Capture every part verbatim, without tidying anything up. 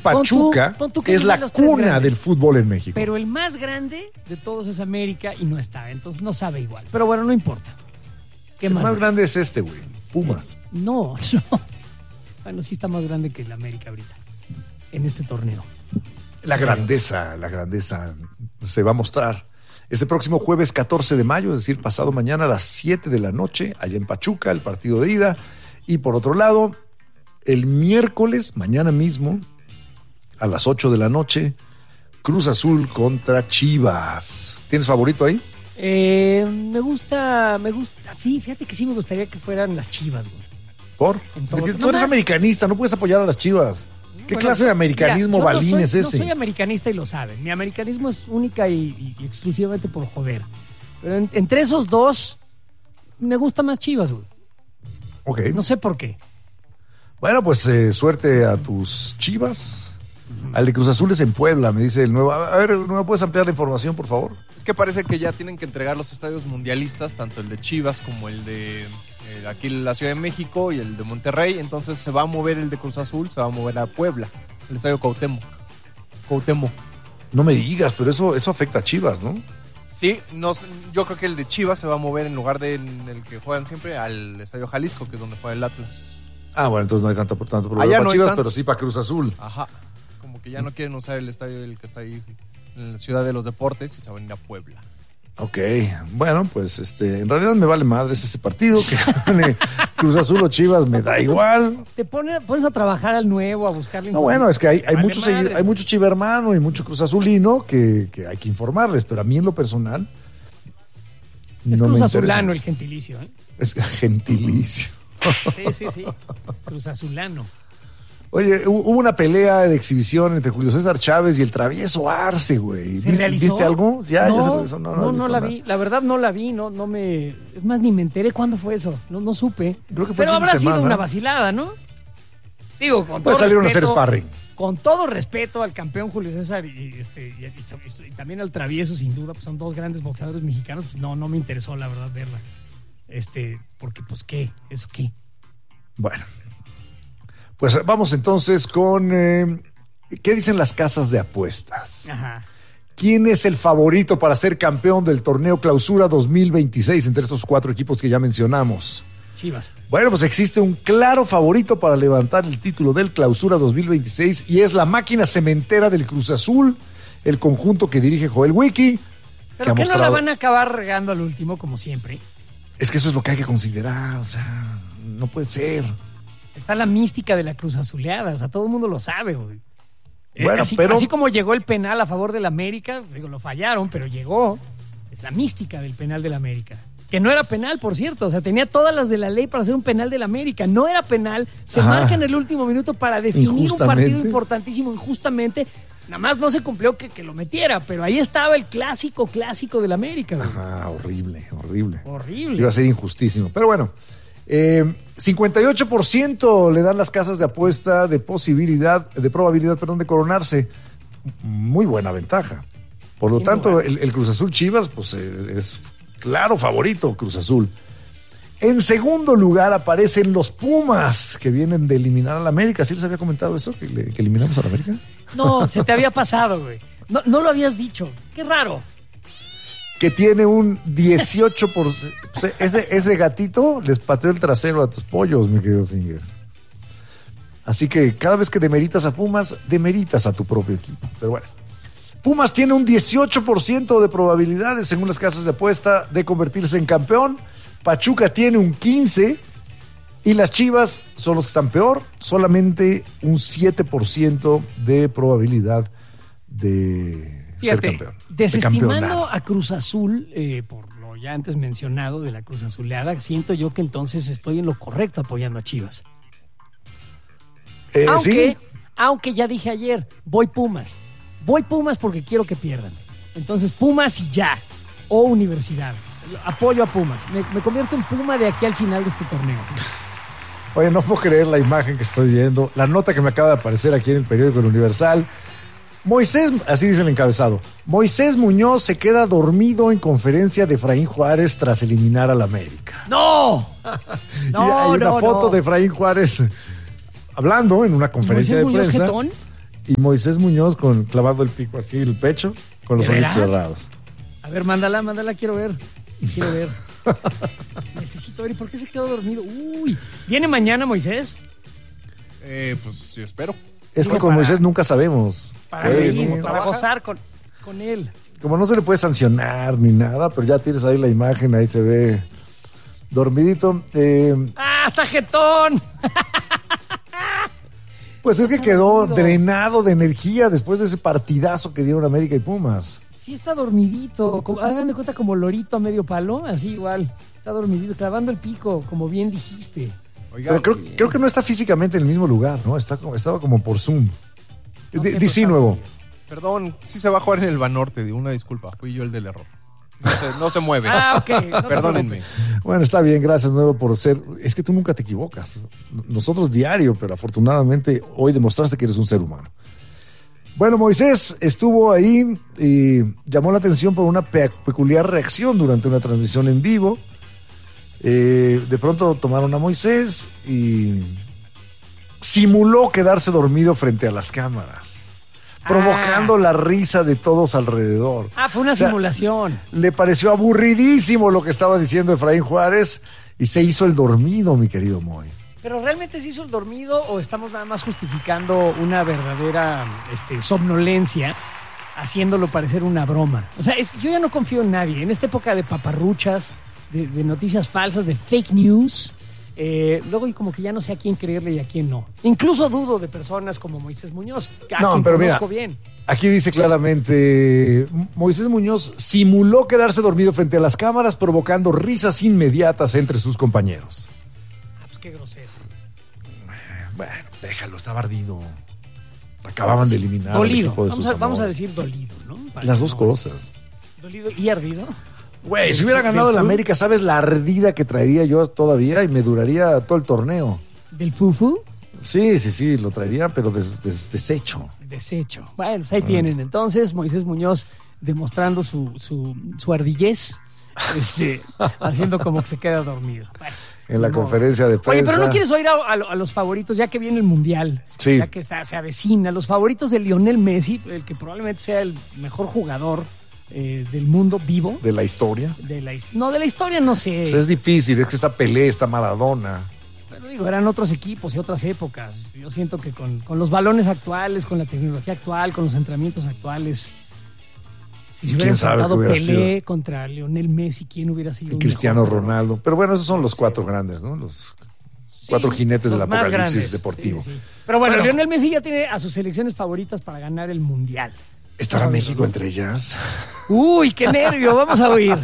Pachuca pon tú, pon tú que es no la los tres cuna grandes, del fútbol en México. Pero el más grande de todos es América y no está, entonces no sabe igual. Pero bueno, no importa. ¿Qué el más? más grande es este, güey. Pumas. No, no. Bueno, sí está más grande que el América ahorita, en este torneo. La grandeza, la grandeza se va a mostrar este próximo jueves catorce de mayo, es decir, pasado mañana a las siete de la noche, allá en Pachuca, el partido de ida. Y por otro lado, el miércoles, mañana mismo, a las ocho de la noche, Cruz Azul contra Chivas. ¿Tienes favorito ahí? Eh, me gusta, me gusta, sí, fíjate que sí me gustaría que fueran las Chivas, güey. ¿Por? Entonces, Tú eres nomás... americanista, no puedes apoyar a las Chivas. ¿Qué bueno, clase de americanismo mira, balín no soy, es ese? No soy americanista y lo saben. Mi americanismo es única y, y, y exclusivamente por joder. Pero en, entre esos dos, me gusta más Chivas, güey. Ok. No sé por qué. Bueno, pues eh, suerte a tus Chivas. Al de Cruz Azul es en Puebla, me dice el nuevo. A ver, ¿no me puedes ampliar la información, por favor? Es que parece que ya tienen que entregar los estadios mundialistas, tanto el de Chivas como el de eh, aquí en la Ciudad de México y el de Monterrey. Entonces se va a mover el de Cruz Azul, se va a mover a Puebla, el estadio Cuauhtémoc. Cuauhtémoc. No me digas, pero eso, eso afecta a Chivas, ¿no? Sí, no, yo creo que el de Chivas se va a mover en lugar del de que juegan siempre al estadio Jalisco, que es donde juega el Atlas. Ah, bueno, entonces no hay tanto, tanto problema Allá para no Chivas, tanto. pero sí para Cruz Azul. Ajá. Como que ya no quieren usar el estadio del que está ahí en la Ciudad de los Deportes y se van a ir a Puebla. Ok, bueno, pues este, en realidad me vale madres ese partido, que gane Cruz Azul o Chivas, me da igual. Te pone, pones a trabajar al nuevo, a buscarle. No, bueno, es que hay, hay Vale muchos madre. hay mucho chivermano y mucho Cruz Azulino que, que hay que informarles, pero a mí en lo personal Es no Cruz me Azulano interesa. el gentilicio, ¿eh? Es gentilicio. Sí, sí, sí. Cruz Azulano. Oye, hu- hubo una pelea de exhibición entre Julio César Chávez y el travieso Arce, güey. ¿Se ¿Viste, realizó? ¿Viste algo? Ya, no, ya se realizó. No, no, no, no, he visto la nada. vi. La verdad no la vi, no, no me... Es más, ni me enteré cuándo fue eso. No, no supe. Creo que fue Pero el fin de habrá sido semana. una vacilada, ¿no? Digo, con todo Pues salieron a respeto, hacer sparring. Con todo respeto al campeón Julio César y, este, y, y- y también al travieso, sin duda, pues son dos grandes boxeadores mexicanos, pues no, no me interesó, la verdad, verla. Este, porque, pues, ¿qué? ¿Eso qué? Bueno, pues vamos entonces con eh, ¿qué dicen las casas de apuestas? Ajá. ¿Quién es el favorito para ser campeón del torneo Clausura dos mil veintiséis entre estos cuatro equipos que ya mencionamos? Chivas. Bueno, pues existe un claro favorito para levantar el título del Clausura dos mil veintiséis y es la máquina cementera del Cruz Azul, el conjunto que dirige Joel Wiki. Pero que que ha no mostrado... la van a acabar regando al último, como siempre. Es que eso es lo que hay que considerar, o sea, no puede ser. Está la mística de la Cruz Azuleada, o sea, todo el mundo lo sabe, güey. Eh, Bueno, así, pero- así como llegó el penal a favor del América, digo, lo fallaron, pero llegó. Es la mística del penal del América. Que no era penal, por cierto, o sea, tenía todas las de la ley para hacer un penal del América. No era penal, se Ajá. marca en el último minuto para definir un Injustamente. partido importantísimo, injustamente. Nada más no se cumplió que, que lo metiera, pero ahí estaba el clásico, clásico del América, güey. Ajá, horrible, horrible. Horrible. Iba a ser injustísimo. Pero bueno, eh, cincuenta y ocho por ciento le dan las casas de apuesta de posibilidad, de probabilidad, perdón, de coronarse. Muy buena ventaja. Por lo Sin tanto, lugar. el, el Cruz Azul Chivas, pues eh, es claro favorito Cruz Azul. En segundo lugar aparecen los Pumas, que vienen de eliminar al América. ¿Sí les había comentado eso, que, le- que eliminamos al América? No, se te había pasado, güey. No, no lo habías dicho. Qué raro. Que tiene un dieciocho por ciento. Pues, ese, ese gatito les pateó el trasero a tus pollos, mi querido Fingers. Así que cada vez que demeritas a Pumas, demeritas a tu propio equipo. Pero bueno. Pumas tiene un dieciocho por ciento de probabilidades, según las casas de apuesta, de convertirse en campeón. Pachuca tiene un quince por ciento. Y las Chivas son los que están peor. Solamente un siete por ciento de probabilidad de ser Fíjate, campeón. de desestimando campeonar. a Cruz Azul, eh, por lo ya antes mencionado de la Cruz Azuleada, siento yo que entonces estoy en lo correcto apoyando a Chivas. Eh, aunque, sí. aunque ya dije ayer, voy Pumas. Voy Pumas porque quiero que pierdan. Entonces Pumas y ya. O Universidad. Apoyo a Pumas. Me, me convierto en Puma de aquí al final de este torneo. Oye, no puedo creer la imagen que estoy viendo. La nota que me acaba de aparecer aquí en el periódico El Universal. Moisés, así dice el encabezado. Moisés Muñoz se queda dormido en conferencia de Efraín Juárez tras eliminar al América. ¡No! Y No, hay una no, foto no. de Efraín Juárez hablando en una conferencia de ¿Moisés Muñoz prensa. Jetón? y Moisés Muñoz con clavando el pico así, el pecho, con los ¿De ojitos veras? cerrados. A ver, mándala, mándala, quiero ver. Quiero ver. Necesito ver. ¿Y por qué se quedó dormido? Uy. ¿Viene mañana, Moisés? Eh, pues yo espero. Es Sí, que con para- Moisés nunca sabemos. Para Puede reír, venir. para trabaja. gozar con, con él. Como no se le puede sancionar ni nada, pero ya tienes ahí la imagen, ahí se ve dormidito. Eh, ¡Ah, está jetón! pues es que Está quedó dormido. drenado de energía después de ese partidazo que dieron América y Pumas. Sí está dormidito. Como- hagan de cuenta como lorito a medio palo, así igual. Está dormidito, clavando el pico, como bien dijiste. Oiga, Pero creo, creo que no está físicamente en el mismo lugar, ¿no? Está como, estaba como por Zoom. No Di- sé, di pero sí, está nuevo. dormido. perdón, sí se va a jugar en el Banorte, de una disculpa, fui yo el del error. No se, no se mueve. Ah, ok. no te Perdónenme. preocupes. Bueno, está bien, gracias nuevo por ser. Es que tú nunca te equivocas. Nosotros diario, pero afortunadamente hoy demostraste que eres un ser humano. Bueno, Moisés estuvo ahí y llamó la atención por una pe- peculiar reacción durante una transmisión en vivo. Eh, de pronto tomaron a Moisés y simuló quedarse dormido frente a las cámaras, provocando Ah. la risa de todos alrededor. Ah, fue una O sea, simulación. Le pareció aburridísimo lo que estaba diciendo Efraín Juárez y se hizo el dormido, mi querido Moy. ¿Pero realmente se hizo el dormido o estamos nada más justificando una verdadera este, somnolencia, haciéndolo parecer una broma? O sea, es- yo ya no confío en nadie. En esta época de paparruchas, de, de noticias falsas, de fake news, eh, luego y como que ya no sé a quién creerle y a quién no. Incluso dudo de personas como Moisés Muñoz, a No, quien pero mira, conozco bien. Aquí dice claramente, Moisés Muñoz simuló quedarse dormido frente a las cámaras, provocando risas inmediatas entre sus compañeros. Ah, pues qué grosero. Bueno, déjalo, está ardido. Acababan de eliminar al Dolido. equipo de Vamos sus a, vamos a amores. decir dolido, ¿no? Para Las que dos no- cosas. Dolido y ardido. Güey, si hubiera ganado el América, ¿sabes la ardida que traería yo todavía? Y me duraría todo el torneo. Del fufu. Sí, sí, sí, lo traería, pero des- des- deshecho. Desecho. Bueno, pues ahí tienen. Entonces, Moisés Muñoz demostrando su, su, su ardillez, este, haciendo como que se queda dormido. Bueno, En la ni modo. conferencia de prensa. Oye, pero no quieres oír a, a- a los favoritos, ya que viene el Mundial, Sí. ya que está, se avecina, los favoritos de Lionel Messi, el que probablemente sea el mejor jugador eh, del mundo vivo. De la historia. De la, his- no, de la historia no sé. Pues es difícil, es que está Pelé, está Maradona. Pero digo, eran otros equipos y otras épocas. Yo siento que con, con los balones actuales, con la tecnología actual, con los entrenamientos actuales, si se hubiera ¿Quién sabe enfrentado qué hubiera Pelé sido? contra Lionel Messi, ¿quién hubiera sido? Y un Cristiano mejor? Ronaldo. Pero bueno, esos son los cuatro grandes, ¿no? Los Sí, cuatro jinetes del los más apocalipsis grandes. deportivo. Sí, sí. Pero bueno, Bueno. Lionel Messi ya tiene a sus selecciones favoritas para ganar el Mundial. ¿Estará Vamos a México verlo. entre ellas? Uy, qué nervio, vamos a oír.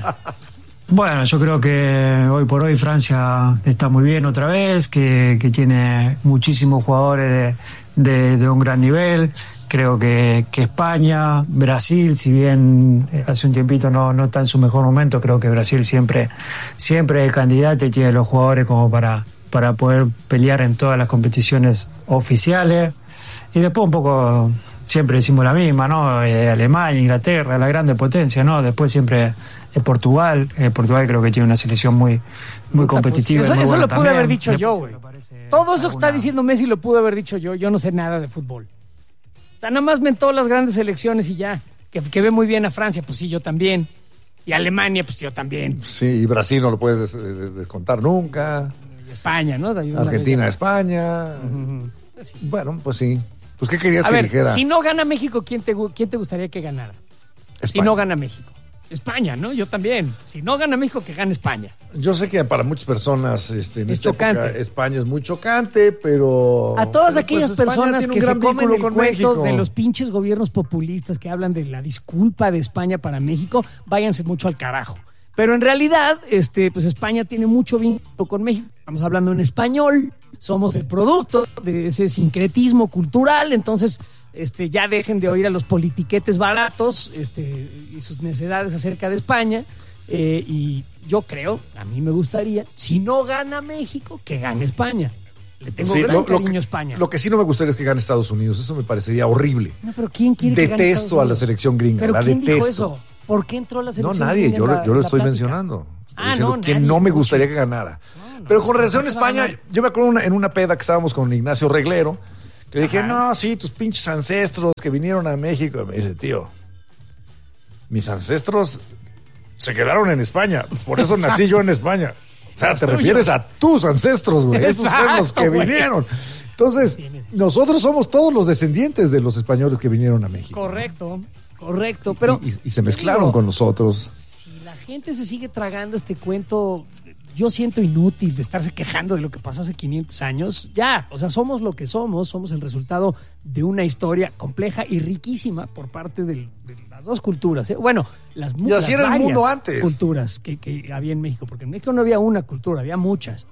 Bueno, yo creo que hoy por hoy Francia está muy bien otra vez, que, que tiene muchísimos jugadores de, de- de un gran nivel. Creo que, que España, Brasil, si bien eh, hace un tiempito no, no está en su mejor momento, creo que Brasil siempre, siempre es candidato y tiene los jugadores como para, para poder pelear en todas las competiciones oficiales. Y después un poco, siempre decimos la misma, ¿no? Eh, Alemania, Inglaterra, la grande potencia, ¿no? Después siempre eh, Portugal. Eh, Portugal creo que tiene una selección muy, muy competitiva. Eso, y muy eso buena lo pude también. haber dicho yo, Después, güey. me parece Todo eso que está alguna- diciendo Messi lo pude haber dicho yo. Yo no sé nada de fútbol. O sea, nada más mentó las grandes selecciones y ya. Que, que ve muy bien a Francia, pues sí, yo también. Y a Alemania, pues yo también. Sí, y Brasil no lo puedes des- des- descontar nunca. Y España, ¿no? De una Argentina, vez España. ya. Sí. Bueno, pues sí. Pues, ¿qué querías A que ver, dijera? si no gana México, ¿quién te, gu- ¿quién te gustaría que ganara? Si España. no gana México. España, ¿no? Yo también. Si no gana México, que gane España. Yo sé que para muchas personas este, en Es esta época chocante. España es muy chocante, pero... A todas pero, aquellas pues, España personas tiene que un se gran comen vínculo el con cuento México. de los pinches gobiernos populistas que hablan de la disculpa de España para México, váyanse mucho al carajo. Pero en realidad, este, pues España tiene mucho vínculo con México. Estamos hablando en español, somos el producto de ese sincretismo cultural, entonces este, ya dejen de oír a los politiquetes baratos este, y sus necedades acerca de España. Eh, y yo creo, a mí me gustaría, si no gana México, que gane España. Le tengo Sí, gran lo, lo cariño que, a España. lo que sí no me gustaría es que gane Estados Unidos. Eso me parecería horrible. No, pero ¿quién quiere que gane Detesto Estados a la Unidos? selección gringa. ¿Pero la quién dijo detesto. eso? ¿Por qué entró la No, selección nadie. gringa Yo, en lo- la- yo lo en la estoy plática? mencionando. Estoy Ah, diciendo no, que nadie, no me mucho. gustaría que ganara. No, no, Pero con no, relación a no se va a España, ganar. yo me acuerdo una- en una peda que estábamos con Ignacio Reglero, Le dije, Ajá. no, sí, tus pinches ancestros que vinieron a México. Y me dice, tío, mis ancestros se quedaron en España. Por eso Exacto. nací yo en España. O sea, los te tuyos. refieres a tus ancestros, güey. Esos fueron los que güey. vinieron. Entonces, nosotros somos todos los descendientes de los españoles que vinieron a México. Correcto, correcto. Pero y, y, y se mezclaron digo, con nosotros. Si la gente se sigue tragando este cuento, yo siento inútil de estarse quejando de lo que pasó hace quinientos años. Ya, o sea, somos lo que somos, somos el resultado de una historia compleja y riquísima por parte del, de las dos culturas. ¿eh? Bueno, las, y así las era el mundo antes. culturas que, que había en México, porque en México no había una cultura, había muchas.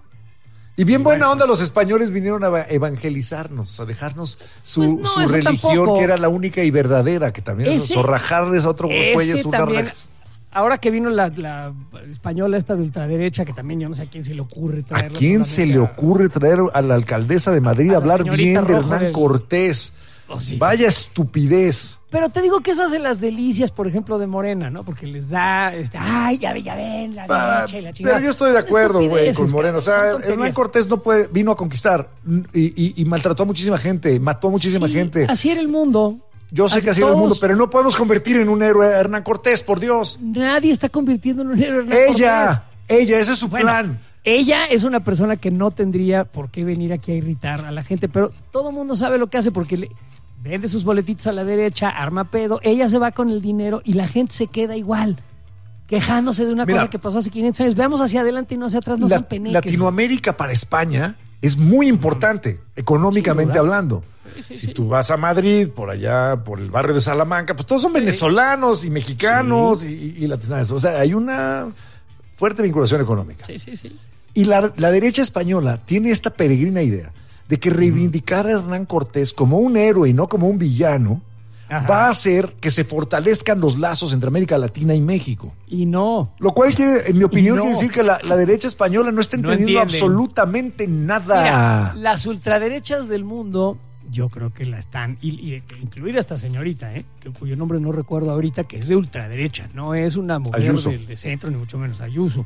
Y bien buena onda, los españoles vinieron a evangelizarnos, a dejarnos su, pues no, su religión, tampoco. que era la única y verdadera, que también es zorrajarles a otros güeyes unas rejas. Ahora que vino la, la española esta de ultraderecha, que también yo no sé a quién se le ocurre traerla. ¿A quién se le ocurre traer a la alcaldesa de Madrid a, a hablar bien de Hernán del... Cortés? Oh, sí. Vaya estupidez. Pero te digo que eso hace las delicias, por ejemplo, de Morena, ¿no? Porque les da, este, ay, ya ven, ya ven, la derecha y la chingada. Pero yo estoy de acuerdo, güey, con Morena. O sea, Hernán Cortés no puede, vino a conquistar y, y, y maltrató a muchísima gente, mató a muchísima sí, gente. Así era el mundo. Yo sé así que así era el mundo, pero no podemos convertir en un héroe a Hernán Cortés, por Dios. Nadie está convirtiendo en un héroe a Hernán ella, Cortés. Ella, ese es su bueno, plan. Ella es una persona que no tendría por qué venir aquí a irritar a la gente, pero todo el mundo sabe lo que hace porque le vende sus boletitos a la derecha, arma pedo, ella se va con el dinero y la gente se queda igual, quejándose de una Mira, cosa que pasó hace quinientos años. Veamos hacia adelante y no hacia atrás, no la, son peneques. Latinoamérica para España es muy importante, económicamente sí, hablando. Sí, sí, si sí. tú vas a Madrid, por allá, por el barrio de Salamanca, pues todos son venezolanos y mexicanos sí. y, y latinos. O sea, hay una fuerte vinculación económica. Sí, sí, sí. Y la, la derecha española tiene esta peregrina idea de que reivindicar a Hernán Cortés como un héroe y no como un villano Ajá. va a hacer que se fortalezcan los lazos entre América Latina y México. Y no. Lo cual, que, en mi opinión, no. quiere decir que la, la derecha española no está entendiendo no absolutamente nada. Mira, las ultraderechas del mundo, yo creo que la están, y, y incluida esta señorita, ¿eh? que, cuyo nombre no recuerdo ahorita, que es de ultraderecha, no es una mujer de, de centro, ni mucho menos Ayuso.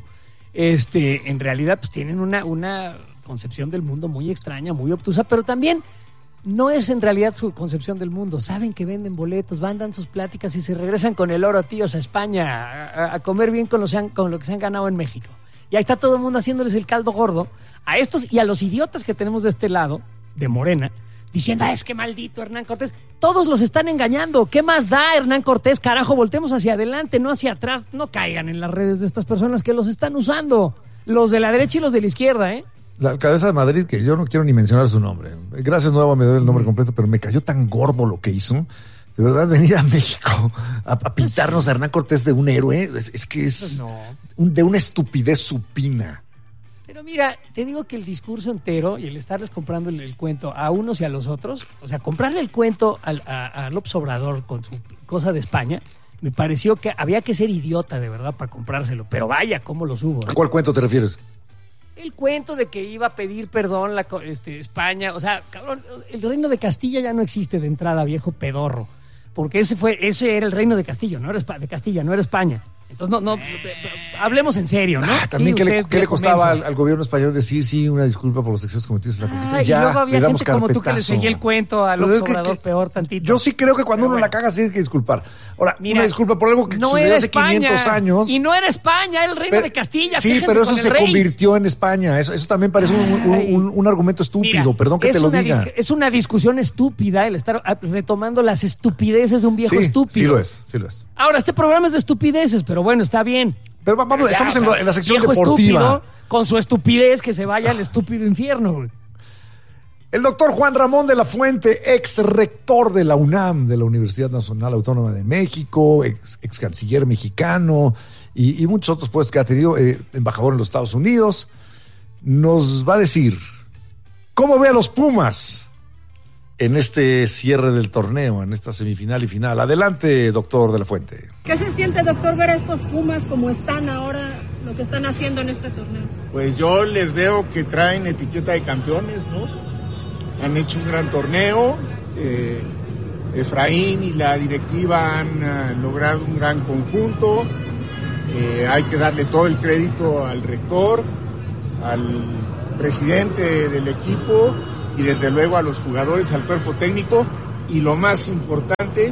Este, en realidad, pues tienen una... una concepción del mundo muy extraña, muy obtusa, pero también no es en realidad su concepción del mundo. Saben que venden boletos, van, dan sus pláticas y se regresan con el oro, tíos, a España, a, a comer bien con lo, han, con lo que se han ganado en México. Y ahí está todo el mundo haciéndoles el caldo gordo a estos y a los idiotas que tenemos de este lado, de Morena, diciendo, ah, es que maldito Hernán Cortés. Todos los están engañando. ¿Qué más da Hernán Cortés? Carajo, voltemos hacia adelante, no hacia atrás. No caigan en las redes de estas personas que los están usando. Los de la derecha y los de la izquierda, ¿eh? La alcaldesa de Madrid, que yo no quiero ni mencionar su nombre. Gracias, Nueva, me doy el nombre completo, pero me cayó tan gordo lo que hizo. De verdad, venir a México a, a pintarnos a Hernán Cortés de un héroe, es, es que es no. un, de una estupidez supina. Pero mira, te digo que el discurso entero y el estarles comprando el, el cuento a unos y a los otros, o sea, comprarle el cuento al, a, a López Obrador con su cosa de España, me pareció que había que ser idiota de verdad para comprárselo. Pero vaya, cómo los hubo. ¿eh? ¿A cuál cuento te refieres? El cuento de que iba a pedir perdón la este, España, o sea, cabrón, el reino de Castilla ya no existe de entrada, viejo pedorro, porque ese fue, ese era el reino de Castilla, no era de Castilla, no era España. Entonces, no, no, hablemos en serio, ¿no? Ah, también, sí, ¿qué, le, ¿qué le costaba al, al gobierno español decir, sí, una disculpa por los excesos cometidos en la conquista? Ah, ya, y luego había le damos gente carpetazo. Como tú que le seguía el cuento a López Obrador que, peor tantito. Yo sí creo que cuando Pero uno bueno. la caga, sí tiene que disculpar. Ahora, Mira, una disculpa por algo que no sucedió hace España, quinientos años. Y no era España, era el reino pero, de Castilla. Sí, pero eso se rey. convirtió en España. Eso, eso también parece un, un, un, un argumento estúpido. Mira, Perdón que te lo diga. Dis, es una discusión estúpida el estar retomando las estupideces de un viejo sí, estúpido. Sí lo es, sí lo es. Ahora, este programa es de estupideces, pero bueno, está bien. Pero vamos, ya, estamos en, lo, en la sección viejo deportiva. Con su estupidez, que se vaya al estúpido infierno, güey. El doctor Juan Ramón de la Fuente, ex rector de la UNAM, de la Universidad Nacional Autónoma de México, ex, ex canciller mexicano y, y muchos otros puestos que ha tenido, eh, embajador en los Estados Unidos, nos va a decir cómo ve a los Pumas en este cierre del torneo, en esta semifinal y final. Adelante, doctor de la Fuente. ¿Qué se siente, doctor, ver a estos Pumas como están ahora, lo que están haciendo en este torneo? Pues yo les veo que traen etiqueta de campeones, ¿no? Han hecho un gran torneo, eh, Efraín y la directiva han uh, logrado un gran conjunto, eh, hay que darle todo el crédito al rector, al presidente del equipo, y desde luego a los jugadores, al cuerpo técnico y lo más importante,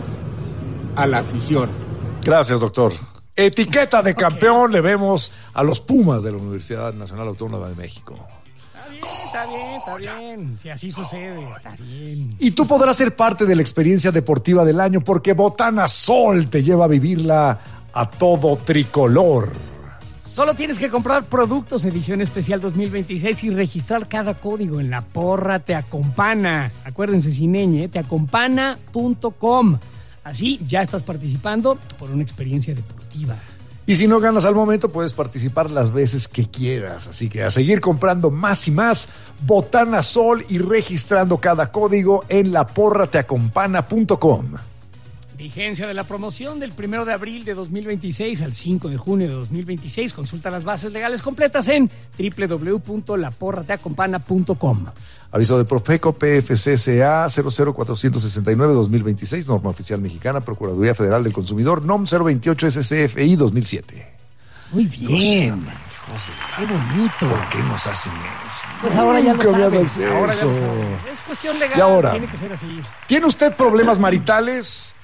a la afición. Gracias, doctor. Etiqueta de campeón le vemos a los Pumas de la Universidad Nacional Autónoma de México. Está bien, está bien, está bien. Si así sucede, está bien. Y tú podrás ser parte de la experiencia deportiva del año porque Botana Sol te lleva a vivirla a todo tricolor. Solo tienes que comprar productos edición especial dos mil veintiséis y registrar cada código en La Porra Te Acompana. Acuérdense, sin ñ, te acompana punto com. Así ya estás participando por una experiencia deportiva. Y si no ganas al momento, puedes participar las veces que quieras. Así que a seguir comprando más y más Botana Sol y registrando cada código en la porra te acompana punto com. Vigencia de la promoción del primero de abril de dos mil veintiséis al cinco de junio de dos mil veintiséis. Consulta las bases legales completas en doble u doble u doble u punto la porra te acompana punto com. Aviso de Profeco P F C C A cero cero cuatro seis nueve dos mil veintiséis, norma oficial mexicana, Procuraduría Federal del Consumidor, N O M cero veintiocho S C F I dos mil siete. Muy bien. Qué bonito. ¿Por qué nos hacen eso? Pues ahora ya lo Nunca había sabes. dado Ahora ya eso. lo sabes. Es cuestión legal. Y ahora, tiene que ser así. ¿tiene usted problemas maritales?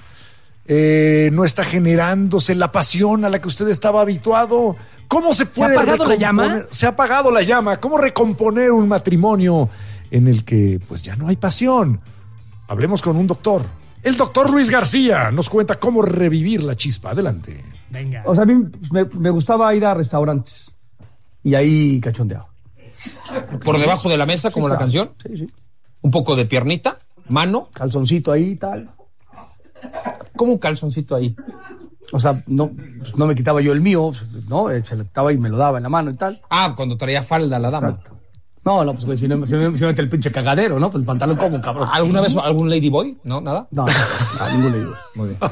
Eh, ¿No está generándose la pasión a la que usted estaba habituado? ¿Cómo se puede ¿Se ha apagado la llama? recomponer? Se ha apagado la llama. ¿Cómo recomponer un matrimonio en el que pues ya no hay pasión? Hablemos con un doctor. El doctor Luis García nos cuenta cómo revivir la chispa. Adelante. Venga. O sea, a mí me, me gustaba ir a restaurantes y ahí cachondeaba. Por debajo de la mesa, como Sí, la claro. canción. Sí, sí. Un poco de piernita, mano. Calzoncito ahí y tal. Como un calzoncito ahí. O sea, no, pues no me quitaba yo el mío, ¿no? Se le quitaba y me lo daba en la mano y tal. Ah, cuando traía falda la dama. Exacto. No, no, pues güey, si no, si no, si no mete el pinche cagadero, ¿no? Pues el pantalón como, cabrón. ¿Alguna vez algún ladyboy? ¿No? ¿Nada? No, no, no, ningún le digo. Muy bien.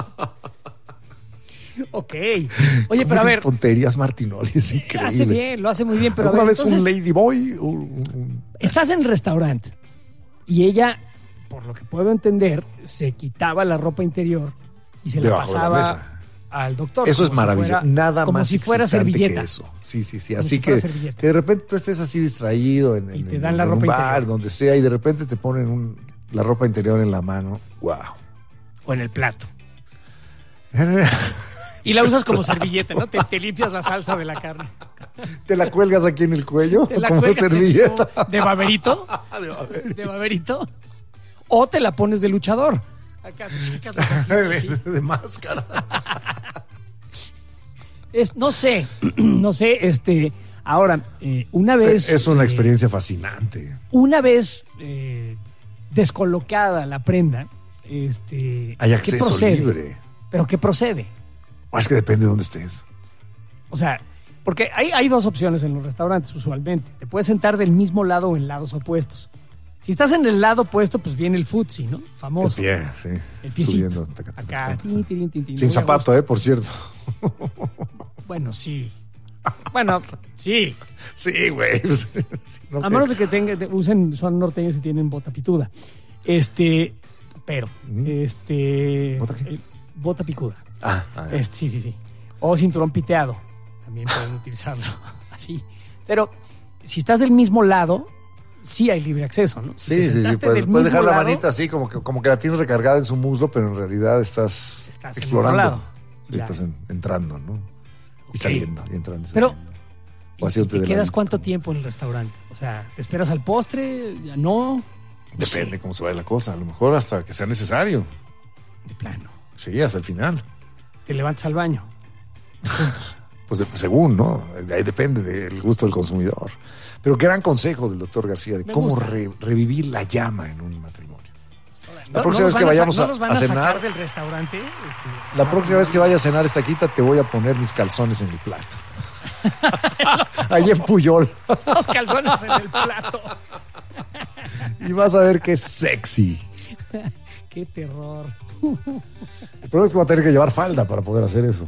Ok. Oye, ¿Cómo pero a dices ver. tonterías, Martinoli? Es Lo increíble. hace bien, lo hace muy bien, pero a ver, ¿Alguna vez entonces, un ladyboy? Un, un... estás en el restaurante y ella, por lo que puedo entender, se quitaba la ropa interior y se la Debajo de la pasaba mesa. al doctor. Eso es como si maravilloso. fuera- Nada como más si fuera excitante servilleta. que eso. Sí, sí, sí. Como Así si que, fuera servilleta. que de repente tú estés así distraído en, Y en- te en- dan la en ropa un bar, interior. donde sea, y de repente te ponen un- la ropa interior en la mano. ¡Wow! O en el plato. Y la usas como servilleta, ¿no? Te, te limpias la salsa de la carne. ¿Te la cuelgas aquí en el cuello? Te la como cuelgas en- servilleta. como ¿De baberito? ¿De baberito? O te la pones de luchador. Acá te sacas los ojitos así. de, de máscara. Es, no sé, no sé, este, ahora, eh, una vez... Es una eh, experiencia fascinante. Una vez eh, descolocada la prenda, este... Hay ¿qué acceso procede? libre. ¿Pero qué procede? O es que depende de dónde estés. O sea, porque hay, hay dos opciones en los restaurantes usualmente. Te puedes sentar del mismo lado o en lados opuestos. Si estás en el lado opuesto, pues viene el futsi, ¿no? El Famoso. pie, sí. El piecito. Subiendo. taca, taca, Acá. taca. tin, tin, tin, tin, Sin muy a zapato, gusto. ¿eh? Por cierto. Bueno, sí. Bueno, sí. Sí, güey. No, A menos de que tenga, de- usen, son norteños y tienen bota pituda. Este, pero, Mm. este... ¿Bota qué? eh, bota picuda. Ah, ah, Este, sí, sí, sí. O cinturón piteado. También pueden utilizarlo así. Pero si estás del mismo lado, sí hay libre acceso, ¿no? Si Sí, te sí, sí. sentaste Puedes, del puedes mismo dejar la lado, manita así, como que, como que la tienes recargada en su muslo, pero en realidad estás, Estás en explorando. otro lado. Sí, Ya. estás en- entrando, ¿no? Y Ok. saliendo, y entrando. y Pero, saliendo. ¿y, O y haciéndote te de quedas ladito. cuánto tiempo en el restaurante? O sea, ¿te esperas al postre? ¿Ya no? No sé, Depende cómo se vaya la cosa. A lo mejor hasta que sea necesario. de plano. Sí, hasta el final. Te levantas al baño. Pues de- según, ¿no? De ahí depende del gusto del consumidor. Pero gran consejo del doctor García de Me cómo gusta. re- revivir la llama en un matrimonio. ¿No- próxima no vez los que van a sa- vayamos ¿no a- los van a a sacar cenar- del restaurante? Este, La próxima vez que vaya a cenar esta quita, te voy a poner mis calzones en el plato. Ahí en Puyol. los calzones en el plato. Y vas a ver qué sexy. Qué terror. El problema es que voy a tener que llevar falda para poder hacer eso.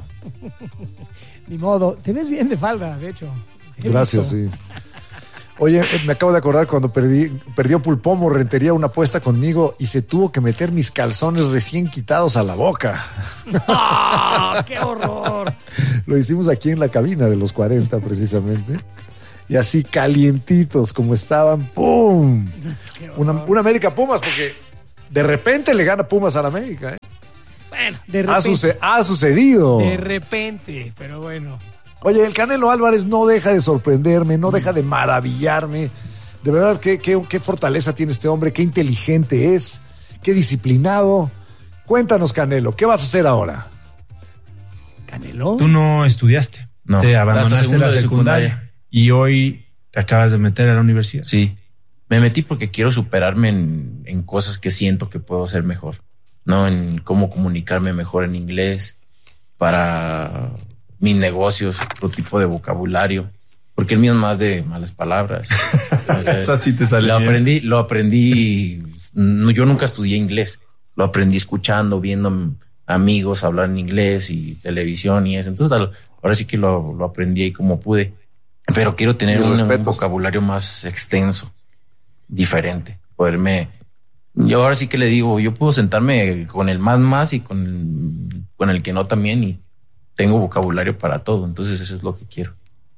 Ni modo. Te ves bien de falda, de hecho. He Gracias, visto. sí. Oye, eh, me acabo de acordar cuando perdí, perdió Pulpomo Rentería una apuesta conmigo y se tuvo que meter mis calzones recién quitados a la boca. ¡Ah, qué horror! Lo hicimos aquí en la cabina de los cuarenta, precisamente. Y así calientitos como estaban, ¡pum! Una, una América Pumas, porque de repente le gana Pumas a la América, ¿eh? Bueno, de Ha, repente. suce- ha sucedido. De repente, pero bueno. Oye, el Canelo Álvarez no deja de sorprenderme, no deja de maravillarme. De verdad, qué, qué, qué fortaleza tiene este hombre, qué inteligente es, qué disciplinado. Cuéntanos, Canelo, ¿qué vas a hacer ahora? ¿Canelo? Tú no estudiaste, No, te hasta abandonaste segundo la de secundaria, secundaria. y hoy te acabas de meter a la universidad. Sí, me metí porque quiero superarme en, en cosas que siento que puedo hacer mejor, ¿no? En cómo comunicarme mejor en inglés para mis negocios, otro tipo de vocabulario, porque el mío es más de malas palabras. O sea, Esa sí te sale lo bien. aprendí, lo aprendí, no, yo nunca estudié inglés, lo aprendí escuchando, viendo amigos hablar en inglés y televisión y eso. Entonces al- ahora sí que lo, lo aprendí ahí como pude, pero quiero tener Mis un, un respetos. vocabulario más extenso, diferente, poderme. Yo ahora sí que le digo, yo puedo sentarme con el más más y con, con el que no también, y tengo vocabulario para todo. Entonces eso es lo que quiero.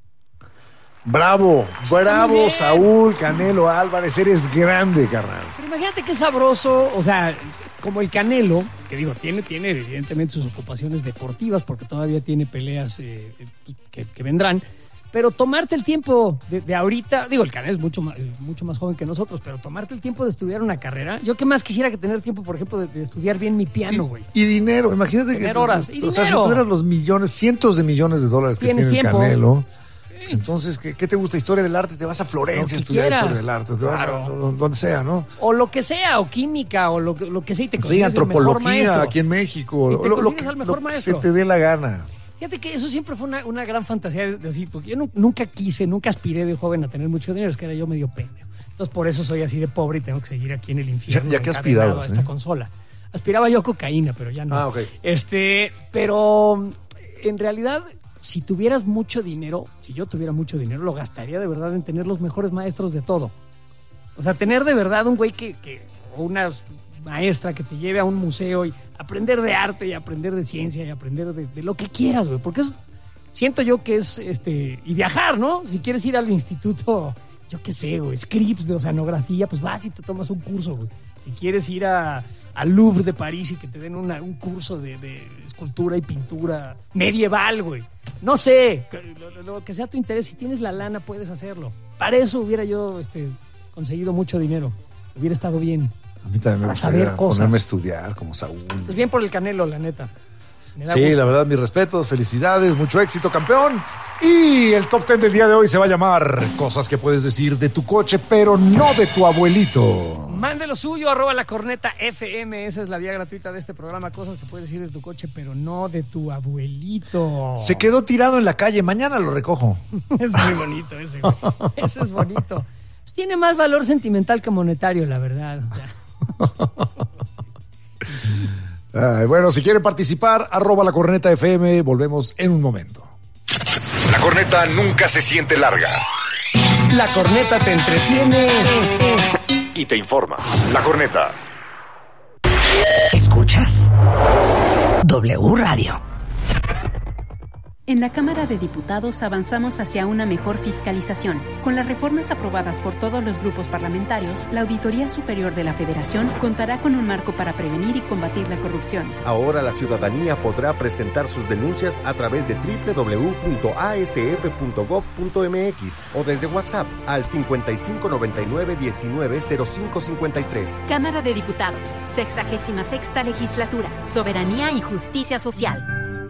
Bravo, bravo, bien. Saúl Canelo Álvarez, eres grande, carnal. Pero imagínate qué sabroso, o sea, como el Canelo, que digo, tiene, tiene evidentemente sus ocupaciones deportivas, porque todavía tiene peleas eh, que, que vendrán, pero tomarte el tiempo de, de ahorita, digo, el Canelo es mucho más, mucho más joven que nosotros, pero tomarte el tiempo de estudiar una carrera, yo qué más quisiera que tener tiempo, por ejemplo, de, de estudiar bien mi piano, güey. Y dinero, imagínate Tener que horas, y o sea, si dinero. tuvieras los millones, cientos de millones de dólares que Tienes tiene el tiempo. Canelo, pues entonces, ¿qué, qué te gusta? Historia del arte, te vas a Lo Florencia que a estudiar quieras. historia del arte, te vas a Claro. do- donde sea, ¿no? O lo que sea, o química, o lo, que- lo que sea, y te Sí, consigues el mejor antropología maestro. aquí en México, Y te lo, lo consigues que, al mejor lo que maestro. se te dé la gana. Fíjate que eso siempre fue una, una gran fantasía de así, porque yo nu- nunca quise, nunca aspiré de joven a tener mucho dinero, es que era yo medio pendejo. Entonces por eso soy así de pobre y tengo que seguir aquí en el infierno. Ya- ya que encadenado aspirabas, a esta ¿eh? consola. Aspiraba yo a cocaína, pero ya no. Ah, ok. Este, pero en realidad, si tuvieras mucho dinero, si yo tuviera mucho dinero, lo gastaría de verdad en tener los mejores maestros de todo. O sea, tener de verdad un güey que, que o una maestra que te lleve a un museo y aprender de arte y aprender de ciencia y aprender de, de lo que quieras, güey. Porque eso siento yo que es, este, y viajar, ¿no? Si quieres ir al instituto, yo qué sé, güey, Scripps de oceanografía, pues vas y te tomas un curso, güey. Si quieres ir a, al Louvre de París y que te den una- un curso de, de escultura y pintura medieval, güey. No sé, lo, lo- lo que sea tu interés, si tienes la lana puedes hacerlo. Para eso hubiera yo este, conseguido mucho dinero. Hubiera estado bien. A mí también me Para gustaría saber cosas. ponerme a estudiar como Saúl. Pues bien por el Canelo, la neta. Me da Sí, gusto. la verdad, mis respetos, felicidades, mucho éxito, campeón. Y el top ten del día de hoy se va a llamar Cosas que puedes decir de tu coche, pero no de tu abuelito. Mande lo suyo, arroba la corneta F M. Esa es la vía gratuita de este programa. Cosas que puedes decir de tu coche, pero no de tu abuelito. Se quedó tirado en la calle, mañana lo recojo. Es muy bonito ese, güey. Ese es bonito. Pues tiene más valor sentimental que monetario, la verdad. O sea, Ay, bueno, si quieren participar, arroba la corneta F M, volvemos en un momento. La corneta nunca se siente larga la corneta te entretiene. y te informa. La corneta. ¿Escuchas? W Radio. En la Cámara de Diputados avanzamos hacia una mejor fiscalización. Con las reformas aprobadas por todos los grupos parlamentarios, la Auditoría Superior de la Federación contará con un marco para prevenir y combatir la corrupción. Ahora la ciudadanía podrá presentar sus denuncias a través de doble u doble u doble u punto a s f punto gob punto m x o desde WhatsApp al cincuenta y cinco noventa y nueve diecinueve cero cinco cincuenta y tres. Cámara de Diputados, sexagésima sexta legislatura, soberanía y justicia social.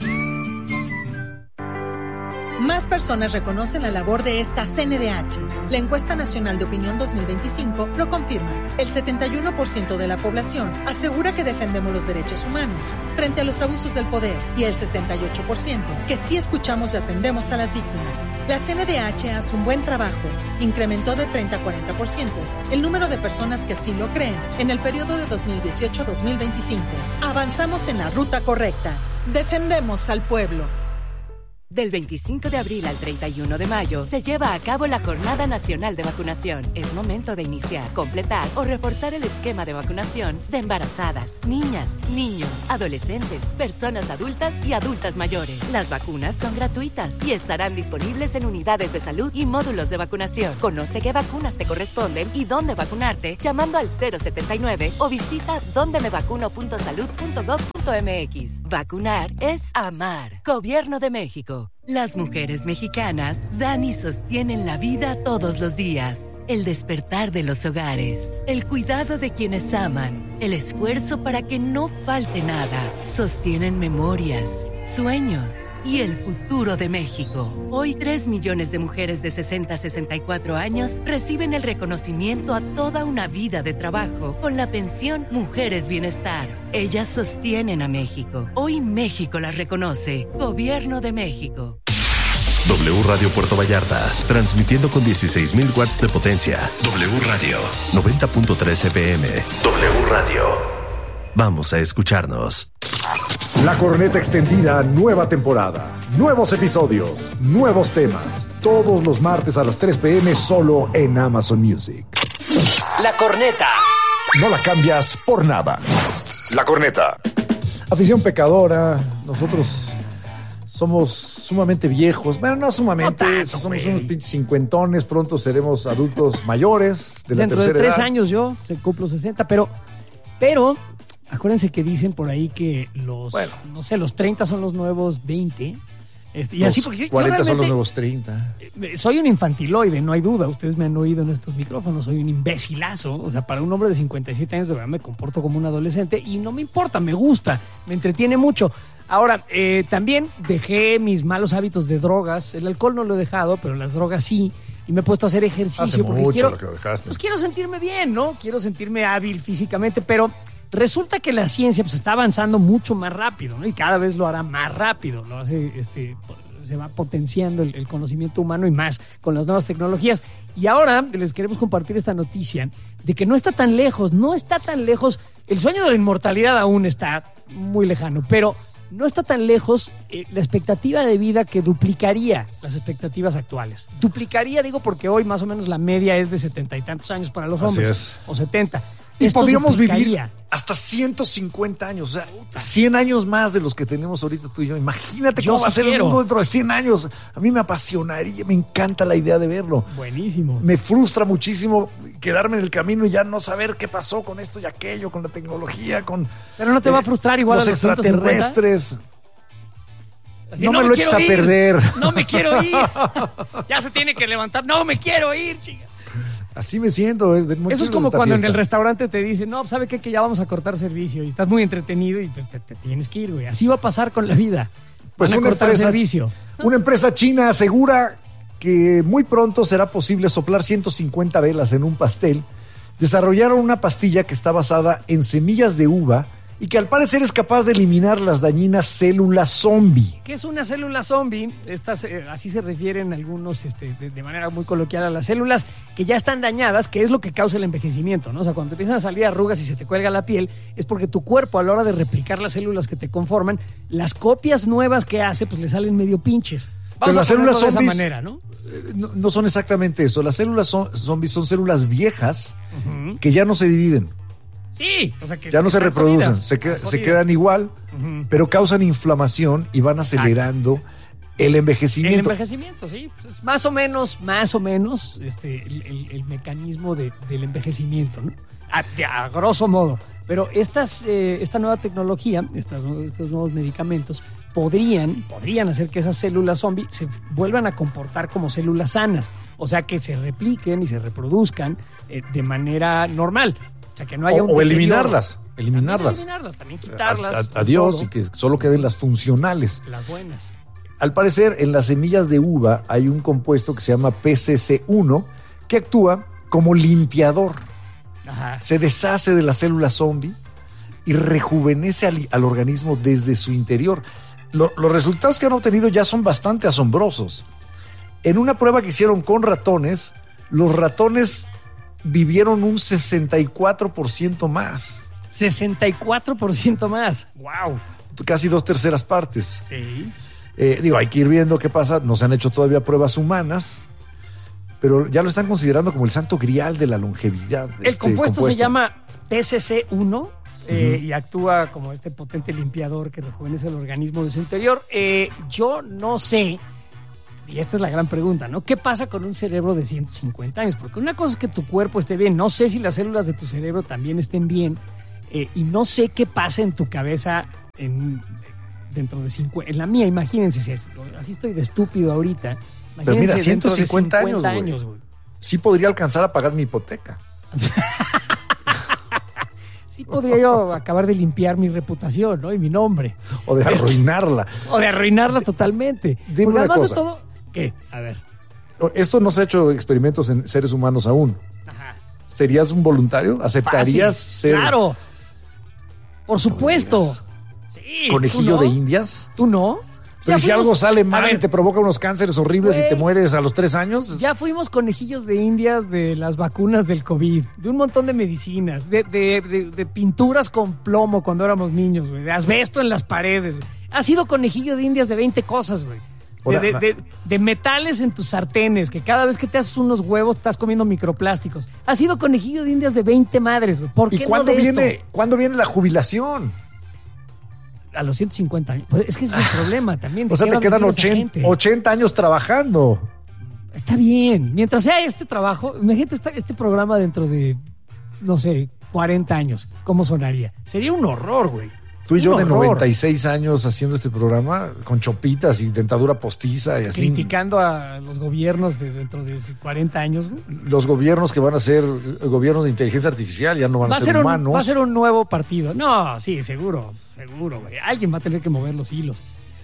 Más personas reconocen la labor de esta C N D H. La encuesta nacional de opinión dos mil veinticinco lo confirma. El setenta y uno por ciento de la población asegura que defendemos los derechos humanos frente a los abusos del poder y el sesenta y ocho por ciento que sí escuchamos y atendemos a las víctimas. La C N D H hace un buen trabajo. Incrementó de treinta a cuarenta por ciento el número de personas que así lo creen en el periodo de dos mil dieciocho a dos mil veinticinco. Avanzamos en la ruta correcta. Defendemos al pueblo. Del veinticinco de abril al treinta y uno de mayo se lleva a cabo la Jornada Nacional de Vacunación. Es momento de iniciar, completar o reforzar el esquema de vacunación de embarazadas, niñas, niños, adolescentes, personas adultas y adultas mayores. Las vacunas son gratuitas y estarán disponibles en unidades de salud y módulos de vacunación. Conoce qué vacunas te corresponden y dónde vacunarte llamando al cero setenta y nueve o visita donde me vacuno punto salud punto gob punto mx. Vacunar es amar. Gobierno de México. Las mujeres mexicanas dan y sostienen la vida todos los días. El despertar de los hogares, el cuidado de quienes aman, el esfuerzo para que no falte nada. Sostienen memorias, sueños y el futuro de México. Hoy tres millones de mujeres de sesenta a sesenta y cuatro años reciben el reconocimiento a toda una vida de trabajo con la pensión Mujeres Bienestar. Ellas sostienen a México. Hoy México las reconoce. Gobierno de México. W Radio Puerto Vallarta, transmitiendo con dieciséis mil watts de potencia. W Radio, noventa punto tres F M. W Radio. Vamos a escucharnos. La Corneta Extendida, nueva temporada, nuevos episodios, nuevos temas. Todos los martes a las tres p.m. solo en Amazon Music. La Corneta. No la cambias por nada. La Corneta. Afición pecadora, nosotros somos sumamente viejos. Bueno, no sumamente, no tanto, somos wey. Unos pinches cincuentones. Pronto seremos adultos mayores de la Dentro tercera de tres edad. años yo se cumplo sesenta, pero, pero acuérdense que dicen por ahí que los, bueno. no sé, los treinta son los nuevos veinte. Este, y los así porque cuarenta yo son los nuevos treinta. Soy un infantiloide, no hay duda. Ustedes me han oído en estos micrófonos. Soy un imbécilazo. O sea, para un hombre de cincuenta y siete años de verdad me comporto como un adolescente y no me importa, me gusta, me entretiene mucho. Ahora, eh, también dejé mis malos hábitos de drogas. El alcohol no lo he dejado, pero las drogas sí. Y me he puesto a hacer ejercicio. Hace porque mucho quiero, lo que lo dejaste. Pues quiero sentirme bien, ¿no? Quiero sentirme hábil físicamente, pero resulta que la ciencia pues, está avanzando mucho más rápido, ¿no? Y cada vez lo hará más rápido, ¿no? Hace, este, se va potenciando el, el conocimiento humano y más con las nuevas tecnologías. Y ahora les queremos compartir esta noticia de que no está tan lejos, no está tan lejos. El sueño de la inmortalidad aún está muy lejano, pero no está tan lejos eh, la expectativa de vida que duplicaría las expectativas actuales. Duplicaría, digo, porque hoy más o menos la media es de setenta y tantos años para los hombres. Así es. O setenta. Y Esto podríamos duplicaría. vivir hasta ciento cincuenta años, o sea, cien años más de los que tenemos ahorita tú y yo. Imagínate Yo cómo sí va a ser quiero. el mundo dentro de cien años. A mí me apasionaría, me encanta la idea de verlo. Buenísimo. Me frustra muchísimo quedarme en el camino y ya no saber qué pasó con esto y aquello, con la tecnología, con... Pero no te va a frustrar igual los a los ciento cincuenta. extraterrestres. Así, no, no me me lo eches quiero a ir. perder. No me quiero ir. Ya se tiene que levantar. No me quiero ir, chica. Así me siento. Es de Eso es como cuando en el restaurante te dicen, no, ¿sabe qué? Que ya vamos a cortar servicio y estás muy entretenido y te, te, te tienes que ir, güey. Así va a pasar con la vida. Pues Van a una cortar empresa, servicio. Una empresa china asegura que muy pronto será posible soplar ciento cincuenta velas en un pastel. Desarrollaron una pastilla que está basada en semillas de uva y que al parecer es capaz de eliminar las dañinas células zombie. ¿Qué es una célula zombie? Estas, eh, así se refieren algunos este, de, de manera muy coloquial a las células que ya están dañadas, que es lo que causa el envejecimiento, ¿no? O sea, cuando te empiezan a salir arrugas y se te cuelga la piel, es porque tu cuerpo a la hora de replicar las células que te conforman, las copias nuevas que hace, pues le salen medio pinches. Vamos Pero las a ponerlo células de esa zombies manera, ¿no? eh, no, no son exactamente eso. Las células son, zombies son células viejas uh-huh. que ya no se dividen. Sí, o sea que ya no se reproducen, jodidas, se, que, jodidas. se quedan igual, uh-huh. pero causan inflamación y van acelerando el envejecimiento. El envejecimiento, sí. Pues más o menos, más o menos, este, el, el, el mecanismo de, del envejecimiento, ¿no? A, a grosso modo. Pero estas, eh, esta nueva tecnología, estas, estos nuevos medicamentos, podrían, podrían hacer que esas células zombie se vuelvan a comportar como células sanas. O sea, que se repliquen y se reproduzcan eh, de manera normal. O sea, que no haya o, un o eliminarlas, eliminarlas. También eliminarlas, también quitarlas. Adiós, todo. Y que solo queden las funcionales. Las buenas. Al parecer, en las semillas de uva hay un compuesto que se llama P C C uno que actúa como limpiador. Ajá. Se deshace de la célula zombie y rejuvenece al, al organismo desde su interior. Lo, los resultados que han obtenido ya son bastante asombrosos. En una prueba que hicieron con ratones, los ratones vivieron un sesenta y cuatro por ciento más. sesenta y cuatro por ciento más. ¡Wow! Casi dos terceras partes. Sí. Eh, digo, hay que ir viendo qué pasa. No se han hecho todavía pruebas humanas, pero ya lo están considerando como el santo grial de la longevidad. El este compuesto, compuesto se llama P C C uno eh, uh-huh. y actúa como este potente limpiador que rejuvenece el organismo de su interior. Eh, yo no sé, y esta es la gran pregunta, ¿no? ¿Qué pasa con un cerebro de ciento cincuenta años? Porque una cosa es que tu cuerpo esté bien, no sé si las células de tu cerebro también estén bien, eh, y no sé qué pasa en tu cabeza en... dentro de cincuenta, en la mía, imagínense, si es, así estoy de estúpido ahorita. Pero mira, ciento cincuenta de cincuenta años, güey. Sí podría alcanzar a pagar mi hipoteca. Sí podría yo acabar de limpiar mi reputación, ¿no? Y mi nombre. O de arruinarla. O de arruinarla totalmente. Dime Porque una además cosa. de todo, ¿qué? A ver. Esto no se ha hecho experimentos en seres humanos aún. Ajá. ¿Serías un voluntario? ¿Aceptarías Fácil. ser? Claro. Por supuesto. Sí, ¿Conejillo ¿tú no? de indias? ¿Tú no? Pero Ya si fuimos- algo sale A mal ver, y te provoca unos cánceres horribles güey, y te mueres a los tres años. Ya fuimos conejillos de indias de las vacunas del COVID, de un montón de medicinas, de, de, de, de pinturas con plomo cuando éramos niños, güey, de asbesto en las paredes, güey. Has sido conejillo de indias de veinte cosas, güey. De, Ahora, de, de, de metales en tus sartenes, que cada vez que te haces unos huevos estás comiendo microplásticos. Has sido conejillo de indias de veinte madres, güey. ¿Por ¿Y qué cuándo no de viene, esto? cuándo viene la jubilación? A los ciento cincuenta años. Pues es que ese es el problema también. ¿de O sea, qué te va a quedan vivir esa ochenta, gente? ochenta años trabajando. Está bien. Mientras sea este trabajo, imagínate esta- este programa dentro de, no sé, cuarenta años. ¿Cómo sonaría? Sería un horror, güey. Tú y Un yo de horror. noventa y seis años haciendo este programa con chopitas y dentadura postiza y así. Criticando a los gobiernos de dentro de cuarenta años, güey. Los gobiernos que van a ser eh, gobiernos de inteligencia artificial ya no van Va a a, ser ser un, humanos. va a ser un nuevo partido. No, sí, seguro, seguro, güey. Alguien va a tener que mover los hilos.